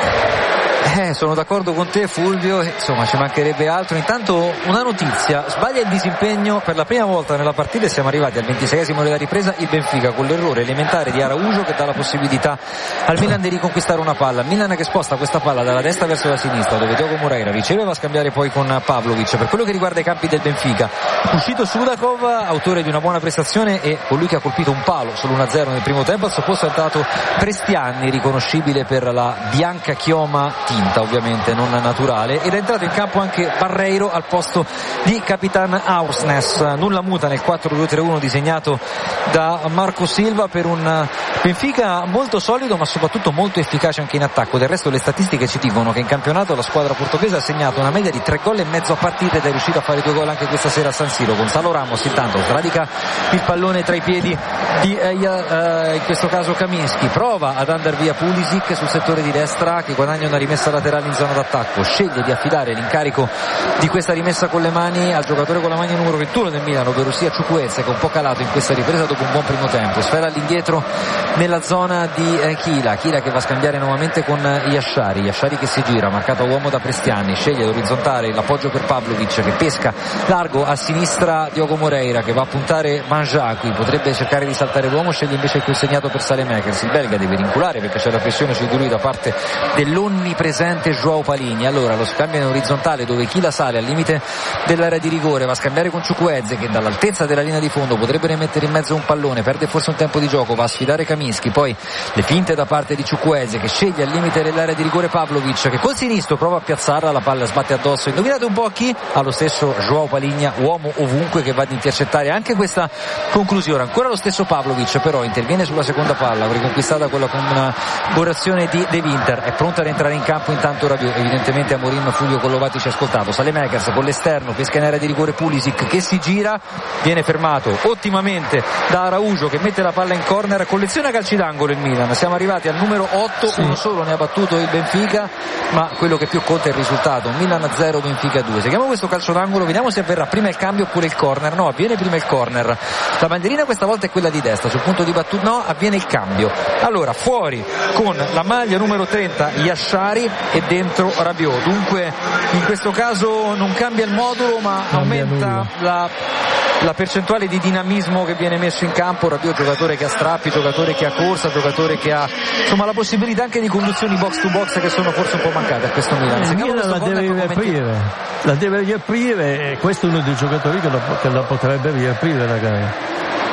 Eh, sono d'accordo con te, Fulvio, insomma ci mancherebbe altro. Intanto una notizia: sbaglia il disimpegno per la prima volta nella partita e siamo arrivati al ventiseiesimo della ripresa il Benfica, con l'errore elementare di Araujo che dà la possibilità al Milan di riconquistare una palla. Milan che sposta questa palla dalla destra verso la sinistra, dove Diogo Moreira riceve e va a scambiare poi con Pavlovic. Per quello che riguarda i campi del Benfica, uscito Sudakov, autore di una buona prestazione e colui che ha colpito un palo sull'uno a zero nel primo tempo. Al suo posto è entrato Prestiani, riconoscibile per la bianca chioma tinta ovviamente non naturale, ed è entrato in campo anche Barreiro al posto di Capitan Aursnes. Nulla muta nel quattro due tre uno disegnato da Marco Silva, per un Benfica molto solido ma soprattutto molto efficace anche in attacco. Del resto le statistiche ci dicono che in campionato la squadra portoghese ha segnato una media di tre gol e mezzo a partita ed è riuscita a fare due gol anche questa sera a San Siro. Gonzalo Ramos intanto sradica il pallone tra i piedi di eh, eh, in questo caso Kaminsky, prova ad andare via Pulisic sul settore di destra, che guadagna una rimessa laterale in zona d'attacco, sceglie di affidare l'incarico di questa rimessa con le mani al giocatore con la maglia numero ventuno del Milan, ovvero sia Chukwueze, che è un po' calato in questa ripresa dopo un buon primo tempo. Sfera all'indietro nella zona di eh, Chila, Chila che va a scambiare nuovamente con eh, Yashari, Yashari che si gira, marcato a uomo da Prestiani, sceglie l'orizzontale, l'appoggio per Pavlovic che pesca largo a sinistra Diogo Moreira, che va a puntare Manja, qui potrebbe cercare di saltare l'uomo, sceglie invece il consegnato per Saelemaekers. Il belga deve vinculare perché c'è la pressione su di lui da parte dell'onnipresente Joao Palini. Allora lo scambio in orizzontale dove Chila sale al limite dell'area di rigore, va a scambiare con Chukwueze che dall'altezza della linea di fondo potrebbe rimettere in mezzo un pallone, perde forse un tempo di gioco, va a sfidare Kaminsky, poi le finte da parte di Chukwueze che sceglie al limite dell'area di rigore Pavlovic, che col sinistro prova a piazzarla, la palla sbatte addosso, indovinate un po' a chi? Allo stesso Joao Palhinha, uomo ovunque, che va ad intercettare anche questa conclusione. Ancora lo stesso Pavlovic però interviene sulla seconda palla, riconquistata quella con una correzione di De Winter, è pronta ad entrare in campo intanto Rabiot, evidentemente Amorim Fulvio Collovati ci ha ascoltato. Saelemaekers con l'esterno, pesca in area di rigore Pulisic che si gira, viene fermato ottimamente da Araujo che mette la palla in corner, colleziona calci d'angolo il Milan, siamo arrivati al numero otto, sì. Uno solo ne ha battuto il Benfica, ma quello che più conta è il risultato, Milan zero Benfica due. Seguiamo questo calcio d'angolo, vediamo se avverrà prima il cambio oppure il corner. No, avviene prima il corner, la bandierina questa volta è quella di destra, sul punto di battuta no, avviene il cambio. Allora fuori con la maglia numero trenta Yashari e dentro Rabiot, dunque in questo caso non cambia il modulo ma cambia aumenta la, la percentuale di dinamismo che viene messo in campo. Rabiot giocatore che ha strappi, giocatore che ha corsa, giocatore che ha insomma la possibilità anche di conduzioni box to box che sono forse un po' mancate a questo Milan. Il Milan la deve riaprire, la deve riaprire e questo è uno dei giocatori che la, che la potrebbe riaprire la gara.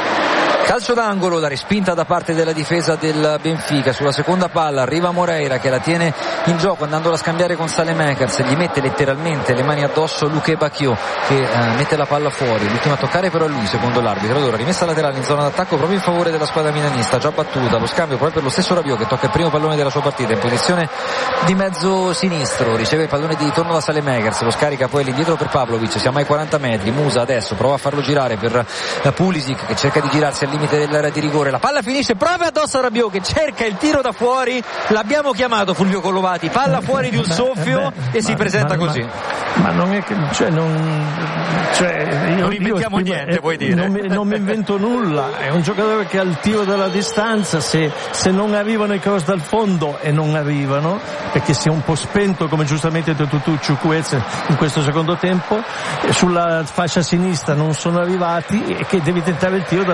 Calcio d'angolo, la respinta da parte della difesa del Benfica. Sulla seconda palla arriva Moreira che la tiene in gioco andandola a scambiare con Saelemaekers, gli mette letteralmente le mani addosso Luke Bacchio che eh, mette la palla fuori, l'ultimo a toccare però è lui secondo l'arbitro. Allora rimessa laterale in zona d'attacco proprio in favore della squadra milanista, già battuta, lo scambio proprio per lo stesso Rabiot che tocca il primo pallone della sua partita in posizione di mezzo sinistro, riceve il pallone di ritorno da Saelemaekers, lo scarica poi all'indietro per Pavlovic, siamo ai quaranta metri, Musa adesso prova a farlo girare per uh, Pulisic che cerca di girarsi al limite dell'area di rigore, la palla finisce proprio addosso a Rabiot che cerca il tiro da fuori, l'abbiamo chiamato Fulvio Collovati, palla fuori di un soffio beh, e si presenta ma, così ma, ma non è che cioè non cioè io, non inventiamo io, niente eh, vuoi dire non mi, non mi invento nulla, è un giocatore che ha il tiro dalla distanza, se, se non arrivano i cross dal fondo e non arrivano perché si è un po' spento come giustamente hai detto tu Chukwueze in questo secondo tempo, sulla fascia sinistra non sono arrivati e che devi tentare il tiro dalla distanza.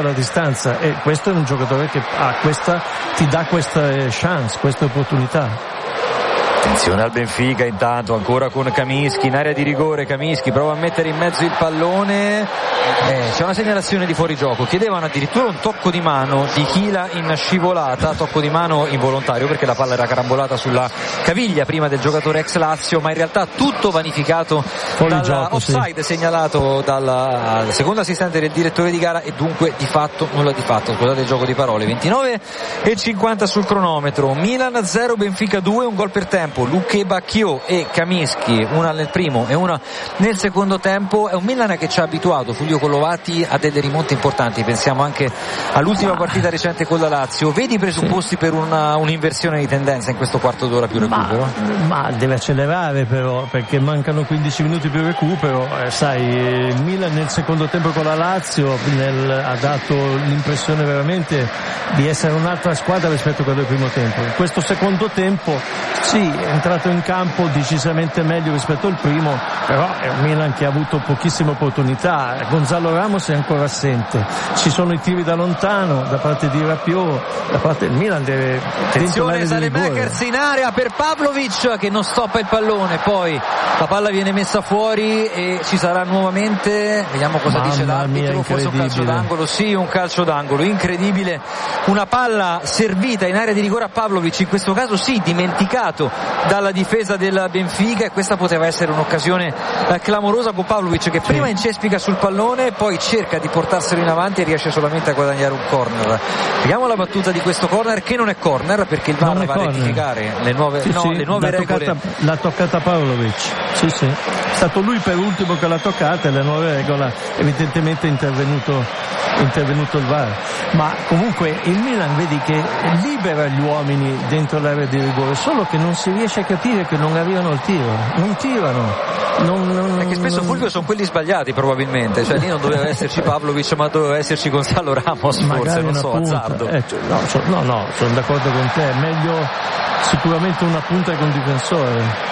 distanza, e questo è un giocatore che ha questa, ti dà questa chance, questa opportunità. Attenzione al Benfica intanto, ancora con Kamiński in area di rigore. Kamiński prova a mettere in mezzo il pallone, eh, c'è una segnalazione di fuorigioco, chiedevano addirittura un tocco di mano di Chila in scivolata, tocco di mano involontario perché la palla era carambolata sulla caviglia prima del giocatore ex Lazio, ma in realtà tutto vanificato dal offside, sì, segnalato dal secondo assistente del direttore di gara, e dunque di fatto nulla di fatto, scusate il gioco di parole. ventinove e cinquanta sul cronometro, Milan zero Benfica due, un gol per tempo, Luque Bacchio e Kamiński, una nel primo e una nel secondo tempo. È un Milan che ci ha abituato, Fulvio Collovati, a delle rimonte importanti, pensiamo anche all'ultima partita recente con la Lazio. Vedi i presupposti sì. per una, un'inversione di tendenza in questo quarto d'ora più recupero? Ma, ma deve accelerare però, perché mancano quindici minuti più recupero, eh, sai, il Milan nel secondo tempo con la Lazio nel, ha dato l'impressione veramente di essere un'altra squadra rispetto a quello del primo tempo. In questo secondo tempo sì, è entrato in campo decisamente meglio rispetto al primo, però è un Milan che ha avuto pochissime opportunità. Gonzalo Ramos è ancora assente, ci sono i tiri da lontano da parte di Rabiot, da parte del Milan deve... Attenzione, Saelemaekers in area per Pavlovic che non stoppa il pallone, poi la palla viene messa fuori e ci sarà nuovamente, vediamo cosa Mamma dice l'arbitro, forse un calcio d'angolo, sì, un calcio d'angolo, incredibile, una palla servita in area di rigore a Pavlovic, in questo caso sì, dimenticato dalla difesa del Benfica, e questa poteva essere un'occasione eh, clamorosa con Pavlovic che prima incespica sul pallone, poi cerca di portarselo in avanti e riesce solamente a guadagnare un corner. Vediamo la battuta di questo corner, che non è corner perché il V A R va a rettificare le nuove, sì, no, sì, le nuove l'ha regole. Toccata, l'ha toccata Pavlovic, sì sì, è stato lui per ultimo che l'ha toccata, e le nuove regole evidentemente è intervenuto, intervenuto il V A R. Ma comunque il Milan vedi che libera gli uomini dentro l'area di rigore, solo che non si riesce a capire che non arrivano al tiro, non tirano. Non, non, perché spesso non... Fulvio sono quelli sbagliati probabilmente, cioè lì non doveva esserci Pavlovic ma doveva esserci Gonzalo Ramos, forse, non so, punta. azzardo. Eh, no, so, no, no, sono d'accordo con te, è meglio sicuramente una punta che un difensore.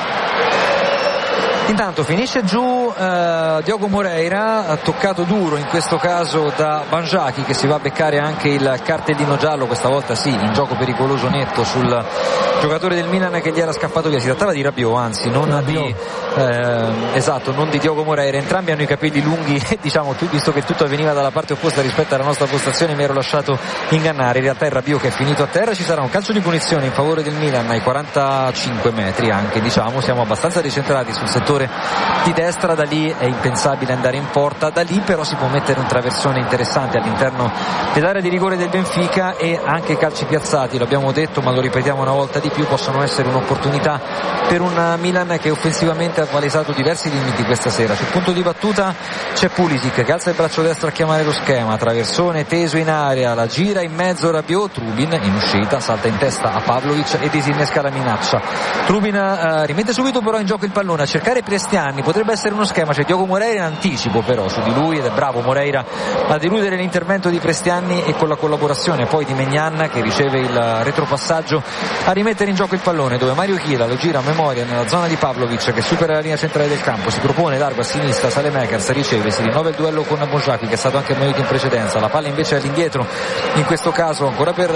Intanto finisce giù eh, Diogo Moreira, toccato duro in questo caso da Banjaki, che si va a beccare anche il cartellino giallo, questa volta sì, in gioco pericoloso netto sul giocatore del Milan che gli era scappato via. Si trattava di Rabiot, anzi non Rabiot. di eh, esatto, non di Diogo Moreira. Entrambi hanno i capelli lunghi, diciamo, visto che tutto avveniva dalla parte opposta rispetto alla nostra postazione mi ero lasciato ingannare, in realtà è Rabiot che è finito a terra. Ci sarà un calcio di punizione in favore del Milan ai quarantacinque metri, anche, diciamo, siamo abbastanza decentrati sul settore di destra, da lì è impensabile andare in porta, da lì però si può mettere un traversone interessante all'interno dell'area di rigore del Benfica, e anche calci piazzati, l'abbiamo detto ma lo ripetiamo una volta di più, possono essere un'opportunità per un Milan che offensivamente ha palesato diversi limiti questa sera. Sul punto di battuta c'è Pulisic che alza il braccio destro a chiamare lo schema, traversone teso in area, la gira in mezzo Rabiot, Trubin in uscita salta in testa a Pavlovic e disinnesca la minaccia. Trubin eh, rimette subito però in gioco il pallone a cercare Prestiani, potrebbe essere uno schema, c'è Diogo Moreira in anticipo però su di lui ed è bravo Moreira a deludere l'intervento di Prestiani e con la collaborazione poi di Maignan che riceve il retropassaggio a rimettere in gioco il pallone, dove Mario Chila lo gira a memoria nella zona di Pavlovic che supera la linea centrale del campo, si propone largo a sinistra, Saelemaekers riceve, si rinnova il duello con Banjaki che è stato anche munito in precedenza, la palla invece è all'indietro in questo caso ancora per,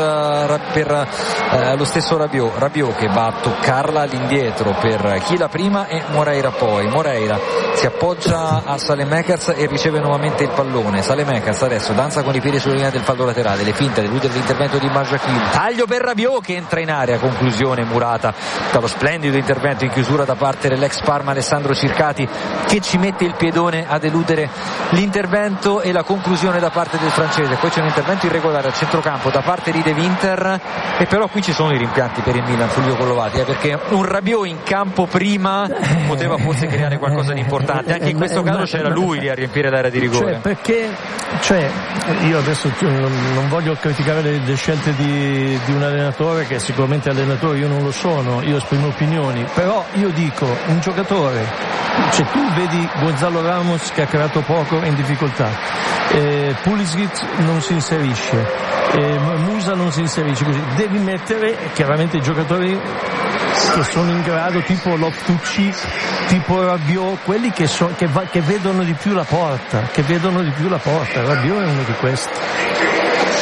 per eh, lo stesso Rabiot, Rabiot che va a toccarla all'indietro per Chila prima e Moreira poi, Moreira si appoggia a Saelemaekers e riceve nuovamente il pallone. Saelemaekers adesso danza con i piedi sulla linea del fallo laterale, le finte, deludere l'intervento di Banjaki, taglio per Rabiot che entra in area, conclusione murata dallo splendido intervento in chiusura da parte dell'ex Parma Alessandro Circati che ci mette il piedone a deludere l'intervento e la conclusione da parte del francese. Poi c'è un intervento irregolare al centrocampo da parte di De Winter, e però qui ci sono i rimpianti per il Milan, Fulvio Collovati, eh, perché un Rabiot in campo prima poteva forse creare qualcosa di importante, anche in questo caso c'era lui lì a riempire l'area di rigore. Cioè, perché cioè, io adesso non, non voglio criticare le, le scelte di, di un allenatore che sicuramente allenatore io non lo sono, io esprimo opinioni, però io dico un giocatore, cioè tu vedi Gonzalo Ramos che ha creato poco in difficoltà, eh, Pulisic non si inserisce, eh, Musa non si inserisce, così devi mettere chiaramente i giocatori che sono in grado, tipo Loftus-Cheek, tipo Rabiot, quelli che, so, che, va, che vedono di più la porta, che vedono di più la porta. Rabiot è uno di questi.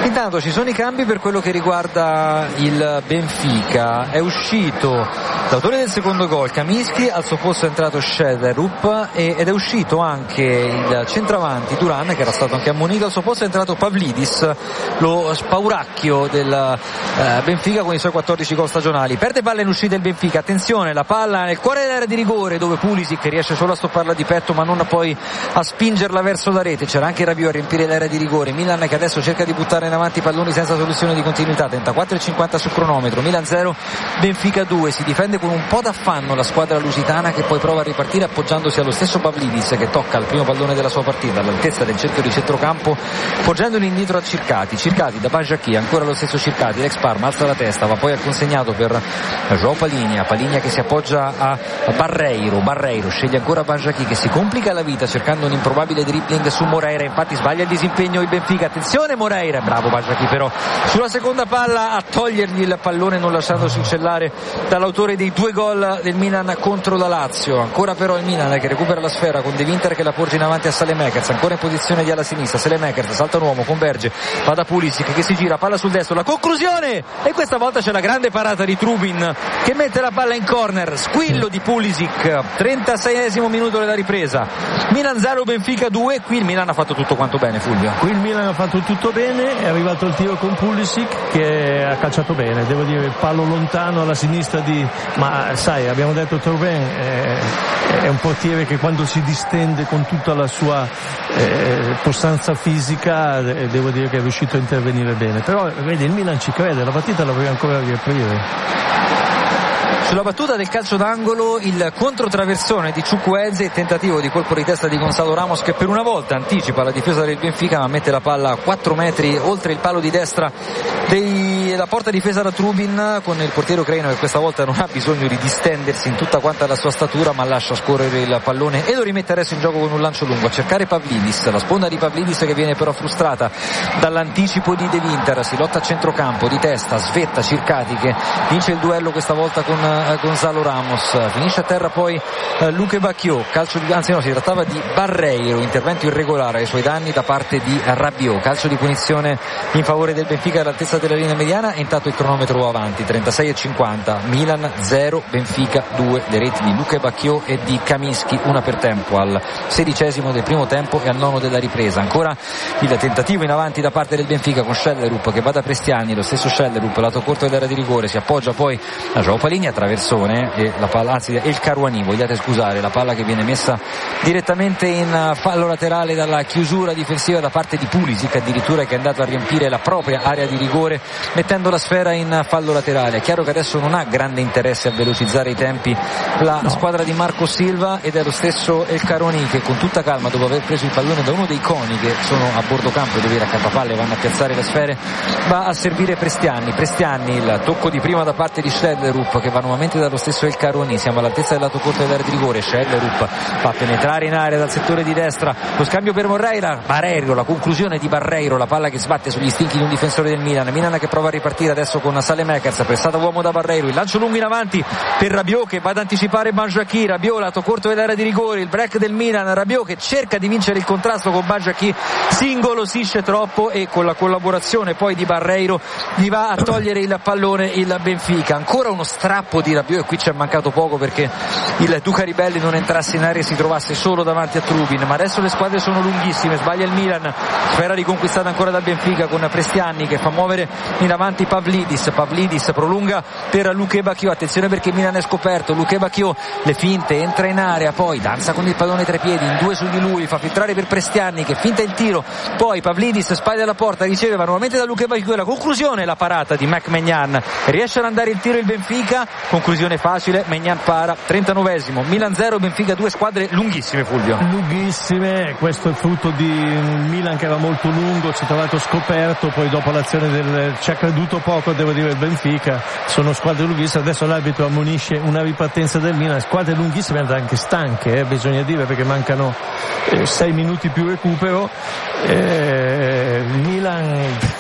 Intanto ci sono i cambi per quello che riguarda il Benfica. È uscito l'autore del secondo gol, Kamiński, al suo posto è entrato Schellerup ed è uscito anche il centravanti Duran, che era stato anche ammonito, al suo posto è entrato Pavlidis, lo spauracchio del eh, Benfica con i suoi quattordici gol stagionali. Perde palla in uscita il Benfica, attenzione, la palla nel cuore dell'area di rigore dove Pulisic riesce solo a stopparla di petto ma non poi a spingerla verso la rete. C'era anche Rabiot a riempire l'area di rigore. Milan che adesso cerca di buttare in avanti palloni senza soluzione di continuità. trentaquattro e cinquanta sul cronometro. Milan zero, Benfica due. Si difende con un po' d'affanno la squadra lusitana, che poi prova a ripartire appoggiandosi allo stesso Pavlidis, che tocca il primo pallone della sua partita all'altezza del cerchio di centrocampo, poggiandolo indietro a Circati. Circati da Banjaki, ancora lo stesso Circati, l'ex Parma, alza la testa, va poi al consegnato per João Palinha. Palinha che si appoggia a Barreiro. Barreiro sceglie ancora Banjaki, che si complica la vita cercando un improbabile dribbling su Moreira, infatti sbaglia il disimpegno il Benfica. Attenzione Moreira, bravo Banjaki però sulla seconda palla a togliergli il pallone, non lasciandosi uccellare dall'autore dei due gol del Milan contro la Lazio. Ancora però il Milan che recupera la sfera con De Winter che la porge in avanti a Saelemaekers, ancora in posizione di ala sinistra. Saelemaekers salta un uomo, converge, va da Pulisic che si gira, palla sul destro, la conclusione, e questa volta c'è la grande parata di Trubin che mette la palla in corner. Squillo di Pulisic, trentaseiesimo minuto della ripresa. Milan zero, Benfica due. Qui il Milan ha fatto tutto quanto bene, Fulvio. Qui il Milan ha fatto tutto bene, è arrivato il tiro con Pulisic che ha calciato bene, devo dire, il palo lontano alla sinistra di, ma sai, abbiamo detto Thauvin è, è un portiere che quando si distende con tutta la sua eh, possanza fisica, eh, devo dire che è riuscito a intervenire bene, però vedi, il Milan ci crede, la partita la voglio ancora riaprire. Sulla battuta del calcio d'angolo il controtraversone di Chukwueze, tentativo di colpo di testa di Gonzalo Ramos che per una volta anticipa la difesa del Benfica ma mette la palla a quattro metri oltre il palo di destra della porta difesa da Trubin, con il portiere ucraino che questa volta non ha bisogno di distendersi in tutta quanta la sua statura ma lascia scorrere il pallone e lo rimette adesso in gioco con un lancio lungo a cercare Pavlidis, la sponda di Pavlidis che viene però frustrata dall'anticipo di De Winter. Si lotta a centrocampo di testa, svetta Circati che vince il duello questa volta con Gonzalo Ramos, finisce a terra poi eh, Luque Bacchio, calcio di, anzi no, si trattava di Barreiro, intervento irregolare ai suoi danni da parte di Rabiot, calcio di punizione in favore del Benfica all'altezza della linea mediana e intanto il cronometro avanti, trentasei e cinquanta, Milan zero, Benfica due, le reti di Luque Bacchio e di Kamiński, una per tempo al sedicesimo del primo tempo e al nono della ripresa. Ancora il tentativo in avanti da parte del Benfica con Schellerup che va da Prestiani, lo stesso Schellerup, lato corto dell'area di rigore, si appoggia poi a João Palinha, traversone e la palla, anzi El Karouani, vogliate scusare, la palla che viene messa direttamente in fallo laterale dalla chiusura difensiva da parte di Pulisic, addirittura, che è andato a riempire la propria area di rigore mettendo la sfera in fallo laterale. È chiaro che adesso non ha grande interesse a velocizzare i tempi la no. squadra di Marco Silva, ed è lo stesso El Karouani che con tutta calma, dopo aver preso il pallone da uno dei coni che sono a bordo campo dove i raccattapalle vanno a piazzare le sfere, va a servire Prestiani. Prestiani, il tocco di prima da parte di Schellerup che va nuovamente dallo stesso El Karouani, siamo all'altezza del lato corto dell'area di rigore. Schellerup fa penetrare in area dal settore di destra, lo scambio per Moreira, Barreiro, la conclusione di Barreiro, la palla che sbatte sugli stinchi di un difensore del Milan. Milan che prova a ripartire adesso con Saelemaekers, pressata uomo da Barreiro, il lancio lungo in avanti per Rabiot che va ad anticipare Banjaki. Rabiot, lato corto dell'area di rigore, il break del Milan. Rabiot che cerca di vincere il contrasto con Banjaki, si ingolosisce troppo e con la collaborazione poi di Barreiro gli va a togliere il pallone il Benfica. Ancora uno strappo di Rabiot e qui ci è mancato poco perché il Duca Ribelli non entrasse in area e si trovasse solo davanti a Trubin. Ma adesso le squadre sono lunghissime, sbaglia il Milan, sfera riconquistata ancora dal Benfica con Prestiani che fa muovere in avanti Pavlidis. Pavlidis prolunga per Luque Bacchio, attenzione perché Milan è scoperto. Luque Bacchio, le finte, entra in area, poi danza con il pallone tra i piedi, in due su di lui, fa filtrare per Prestiani che finta il tiro, poi Pavlidis spalla alla porta, riceve, va nuovamente da Luque Bacchio, la conclusione, la parata di Mac Maignan, riesce ad andare il tiro il Benfica, conclusione facile, Maignan para. Trentanovesimo, Milan zero, Benfica due, squadre lunghissime, Fulvio. Lunghissime, questo è il frutto di un Milan che era molto lungo, si è trovato scoperto, poi dopo l'azione del ci ha creduto poco, devo dire, il Benfica. Sono squadre lunghissime, adesso l'arbitro ammonisce una ripartenza del Milan, squadre lunghissime anche stanche, eh, bisogna dire, perché mancano eh, sei minuti più recupero. Eh, Milan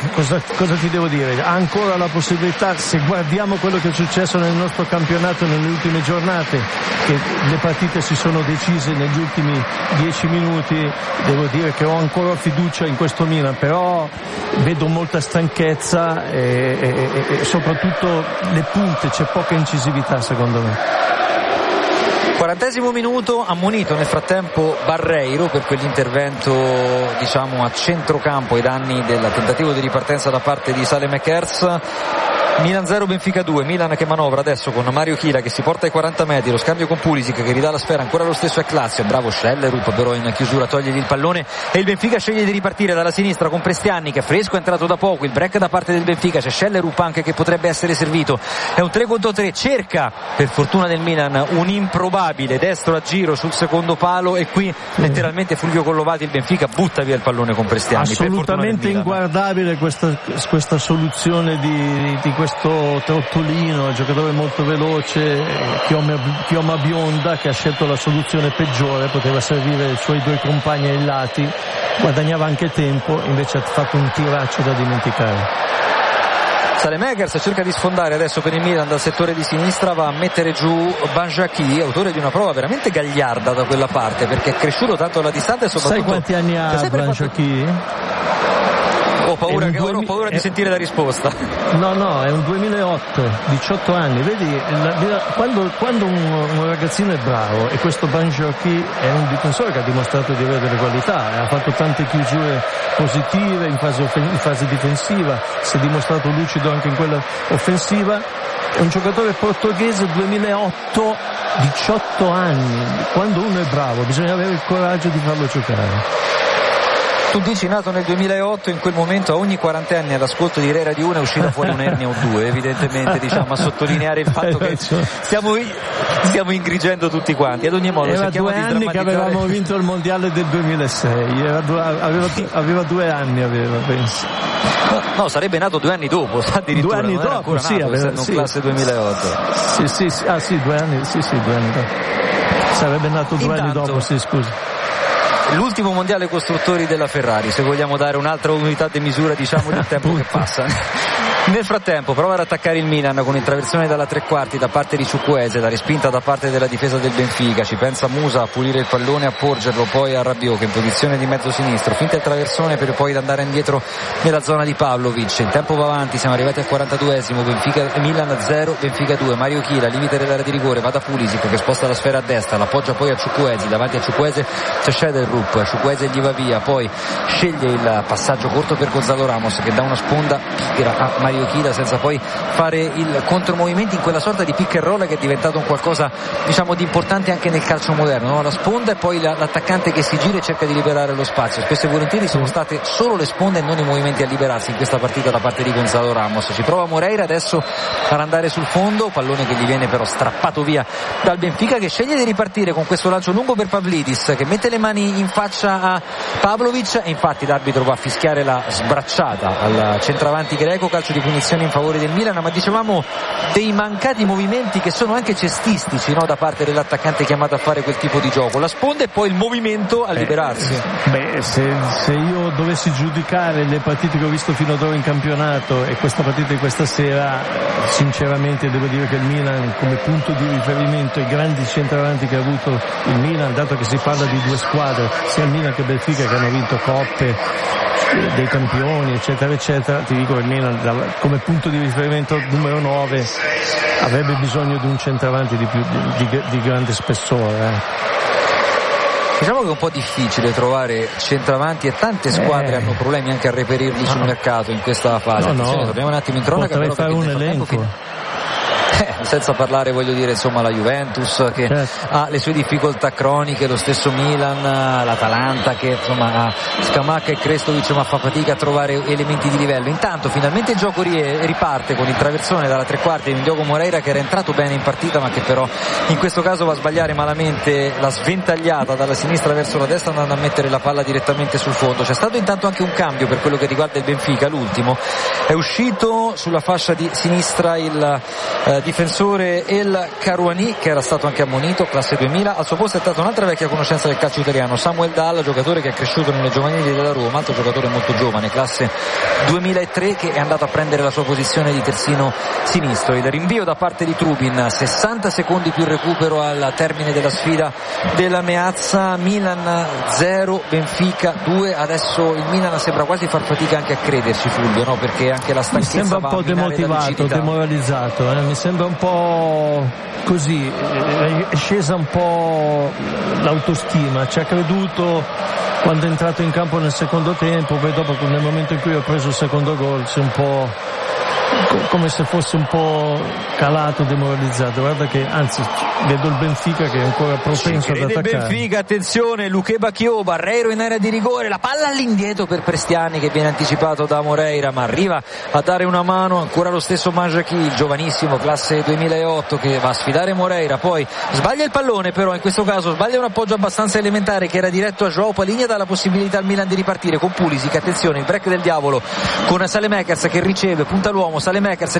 cosa, cosa ti devo dire? Ha ancora la possibilità, se guardiamo quello che è successo nel nostro campionato nelle ultime giornate, che le partite si sono decise negli ultimi dieci minuti, devo dire che ho ancora fiducia in questo Milan, però vedo molta stanchezza e, e, e soprattutto le punte, c'è poca incisività secondo me. quarantesimo minuto, ammonito nel frattempo Barreiro per quell'intervento diciamo a centrocampo ai danni del tentativo di ripartenza da parte di Saelemaekers. Milan zero, Benfica due, Milan che manovra adesso con Mario Chila che si porta ai quaranta metri, lo scambio con Pulisic che ridà la sfera, ancora lo stesso è Classio, bravo Schellerup però in chiusura toglie il pallone e il Benfica sceglie di ripartire dalla sinistra con Prestianni che è fresco, è entrato da poco, il break da parte del Benfica, c'è Schellerup anche che potrebbe essere servito, è un tre contro tre, cerca per fortuna del Milan un improbabile destro a giro sul secondo palo e qui letteralmente Fulvio Collovati il Benfica butta via il pallone con Prestianni. Assolutamente inguardabile questa, questa soluzione di, di questo Trottolino, giocatore molto veloce, chioma, chioma bionda, che ha scelto la soluzione peggiore, poteva servire i suoi due compagni ai lati, guadagnava anche tempo, invece ha fatto un tiraccio da dimenticare. Saelemaekers cerca di sfondare adesso per il Milan dal settore di sinistra, va a mettere giù Banjaki, autore di una prova veramente gagliarda da quella parte perché è cresciuto tanto alla distanza e soprattutto... Sai quanti anni ha Banjaki? Ho paura, che, duemila... ho paura di sentire la risposta. No, no, è un duemilaotto, diciotto anni. Vedi, la, quando, quando un, un ragazzino è bravo, e questo Banjaki è un difensore che ha dimostrato di avere delle qualità, ha fatto tante chiusure positive in fase, offen- in fase difensiva, si è dimostrato lucido anche in quella offensiva. È un giocatore portoghese duemilaotto, diciotto anni. Quando uno è bravo bisogna avere il coraggio di farlo giocare. Tu dici nato nel duemilaotto, in quel momento a ogni quaranta anni all'ascolto di Re Radio uno è uscita fuori un'ernia o due, evidentemente, diciamo, a sottolineare il fatto che stiamo, stiamo ingrigendo tutti quanti. Ad ogni modo era cerchiamo due di anni che avevamo vinto il mondiale del duemilasei, era due, aveva, aveva due anni, aveva, penso. No, sarebbe nato due anni dopo, addirittura. Due anni non dopo, sì, nato, aveva, essendo sì, classe duemilaotto. Sì, sì, sì, ah sì, due anni, sì, sì, due anni dopo. Sarebbe nato due Intanto, anni dopo, sì, scusa. L'ultimo mondiale costruttori della Ferrari, se vogliamo dare un'altra unità di misura, diciamo, del tempo che passa. Nel frattempo prova ad attaccare il Milan con intraversione dalla tre quarti da parte di Chukwueze, la respinta da parte della difesa del Benfica, ci pensa Musa a pulire il pallone, a porgerlo poi a Rabiot che in posizione di mezzo sinistro, finta il traversone per poi andare indietro nella zona di Pavlovic, il tempo va avanti, siamo arrivati al quarantaduesimo, Benfica, Milan zero, Benfica due, Mario Chila, limite dell'area di rigore, va da Pulisic che sposta la sfera a destra, l'appoggia poi a Chukwueze, davanti a Chukwueze c'è Schellerup, Chukwueze gli va via, poi sceglie il passaggio corto per Gonzalo Ramos che dà una sponda pigra a Mario Chila senza poi fare il contromovimento in quella sorta di pick and roll che è diventato un qualcosa, diciamo, di importante anche nel calcio moderno, no? La sponda e poi l'attaccante che si gira e cerca di liberare lo spazio. Spesso e volentieri sono state solo le sponde e non i movimenti a liberarsi in questa partita da parte di Gonzalo Ramos. Ci prova Moreira adesso per andare sul fondo, pallone che gli viene però strappato via dal Benfica che sceglie di ripartire con questo lancio lungo per Pavlidis che mette le mani in faccia a Pavlovic e infatti l'arbitro va a fischiare la sbracciata al centravanti greco, calcio di punizione in favore del Milan, ma dicevamo dei mancati movimenti che sono anche cestistici, no? Da parte dell'attaccante chiamato a fare quel tipo di gioco, la sponda e poi il movimento a liberarsi. Eh, beh, se, se io dovessi giudicare le partite che ho visto fino ad ora in campionato e questa partita di questa sera, sinceramente devo dire che il Milan come punto di riferimento, i grandi centravanti che ha avuto il Milan, dato che si parla di due squadre, sia il Milan che Benfica, che hanno vinto coppe dei campioni eccetera eccetera, ti dico che il Milan come punto di riferimento numero nove avrebbe bisogno di un centravanti di, più, di, di, di grande spessore. eh. Diciamo che è un po' difficile trovare centravanti e tante squadre eh. hanno problemi anche a reperirli no. sul mercato in questa fase. No, no. Torniamo un attimo in cronaca. Potrei fare un elenco. Fin- Eh, senza parlare, voglio dire, insomma, la Juventus che certo. ha le sue difficoltà croniche, lo stesso Milan, l'Atalanta che insomma ha Scamacca e Krestovic ma fa fatica a trovare elementi di livello. Intanto finalmente il gioco riparte con il traversone dalla tre quarti di Diogo Moreira che era entrato bene in partita ma che però in questo caso va a sbagliare malamente la sventagliata dalla sinistra verso la destra andando a mettere la palla direttamente sul fondo. C'è stato intanto anche un cambio per quello che riguarda il Benfica, l'ultimo è uscito sulla fascia di sinistra il eh, difensore difensore El Karouani, che era stato anche ammonito, classe duemila. Al suo posto è stata un'altra vecchia conoscenza del calcio italiano, Samuel Dalla, giocatore che è cresciuto nelle giovanili della Roma, altro giocatore molto giovane, classe duemilatré, che è andato a prendere la sua posizione di terzino sinistro. Il rinvio da parte di Trubin, sessanta secondi più recupero al termine della sfida della Meazza. Milan zero, Benfica due. Adesso il Milan sembra quasi far fatica anche a crederci, Fulvio, no? Perché anche la stanchezza mi sembra un po' demotivato, demoralizzato, eh? Mi sembra un po' così, è scesa un po' l'autostima, ci ha creduto quando è entrato in campo nel secondo tempo, poi dopo nel momento in cui ha preso il secondo gol si è un po' come se fosse un po' calato, demoralizzato. Guarda che anzi vedo il Benfica che è ancora propenso ad attaccare. Il Benfica, attenzione, Luque Bacchio, Barreiro in area di rigore, la palla all'indietro per Prestiani che viene anticipato da Moreira, ma arriva a dare una mano ancora lo stesso Manjaki, il giovanissimo, classe duemilaotto, che va a sfidare Moreira, poi sbaglia il pallone, però in questo caso sbaglia un appoggio abbastanza elementare che era diretto a João Palhinha, dà la possibilità al Milan di ripartire con Pulisic. Attenzione, il break del diavolo con Saelemaekers che riceve, punta l'uomo, Saelemaekers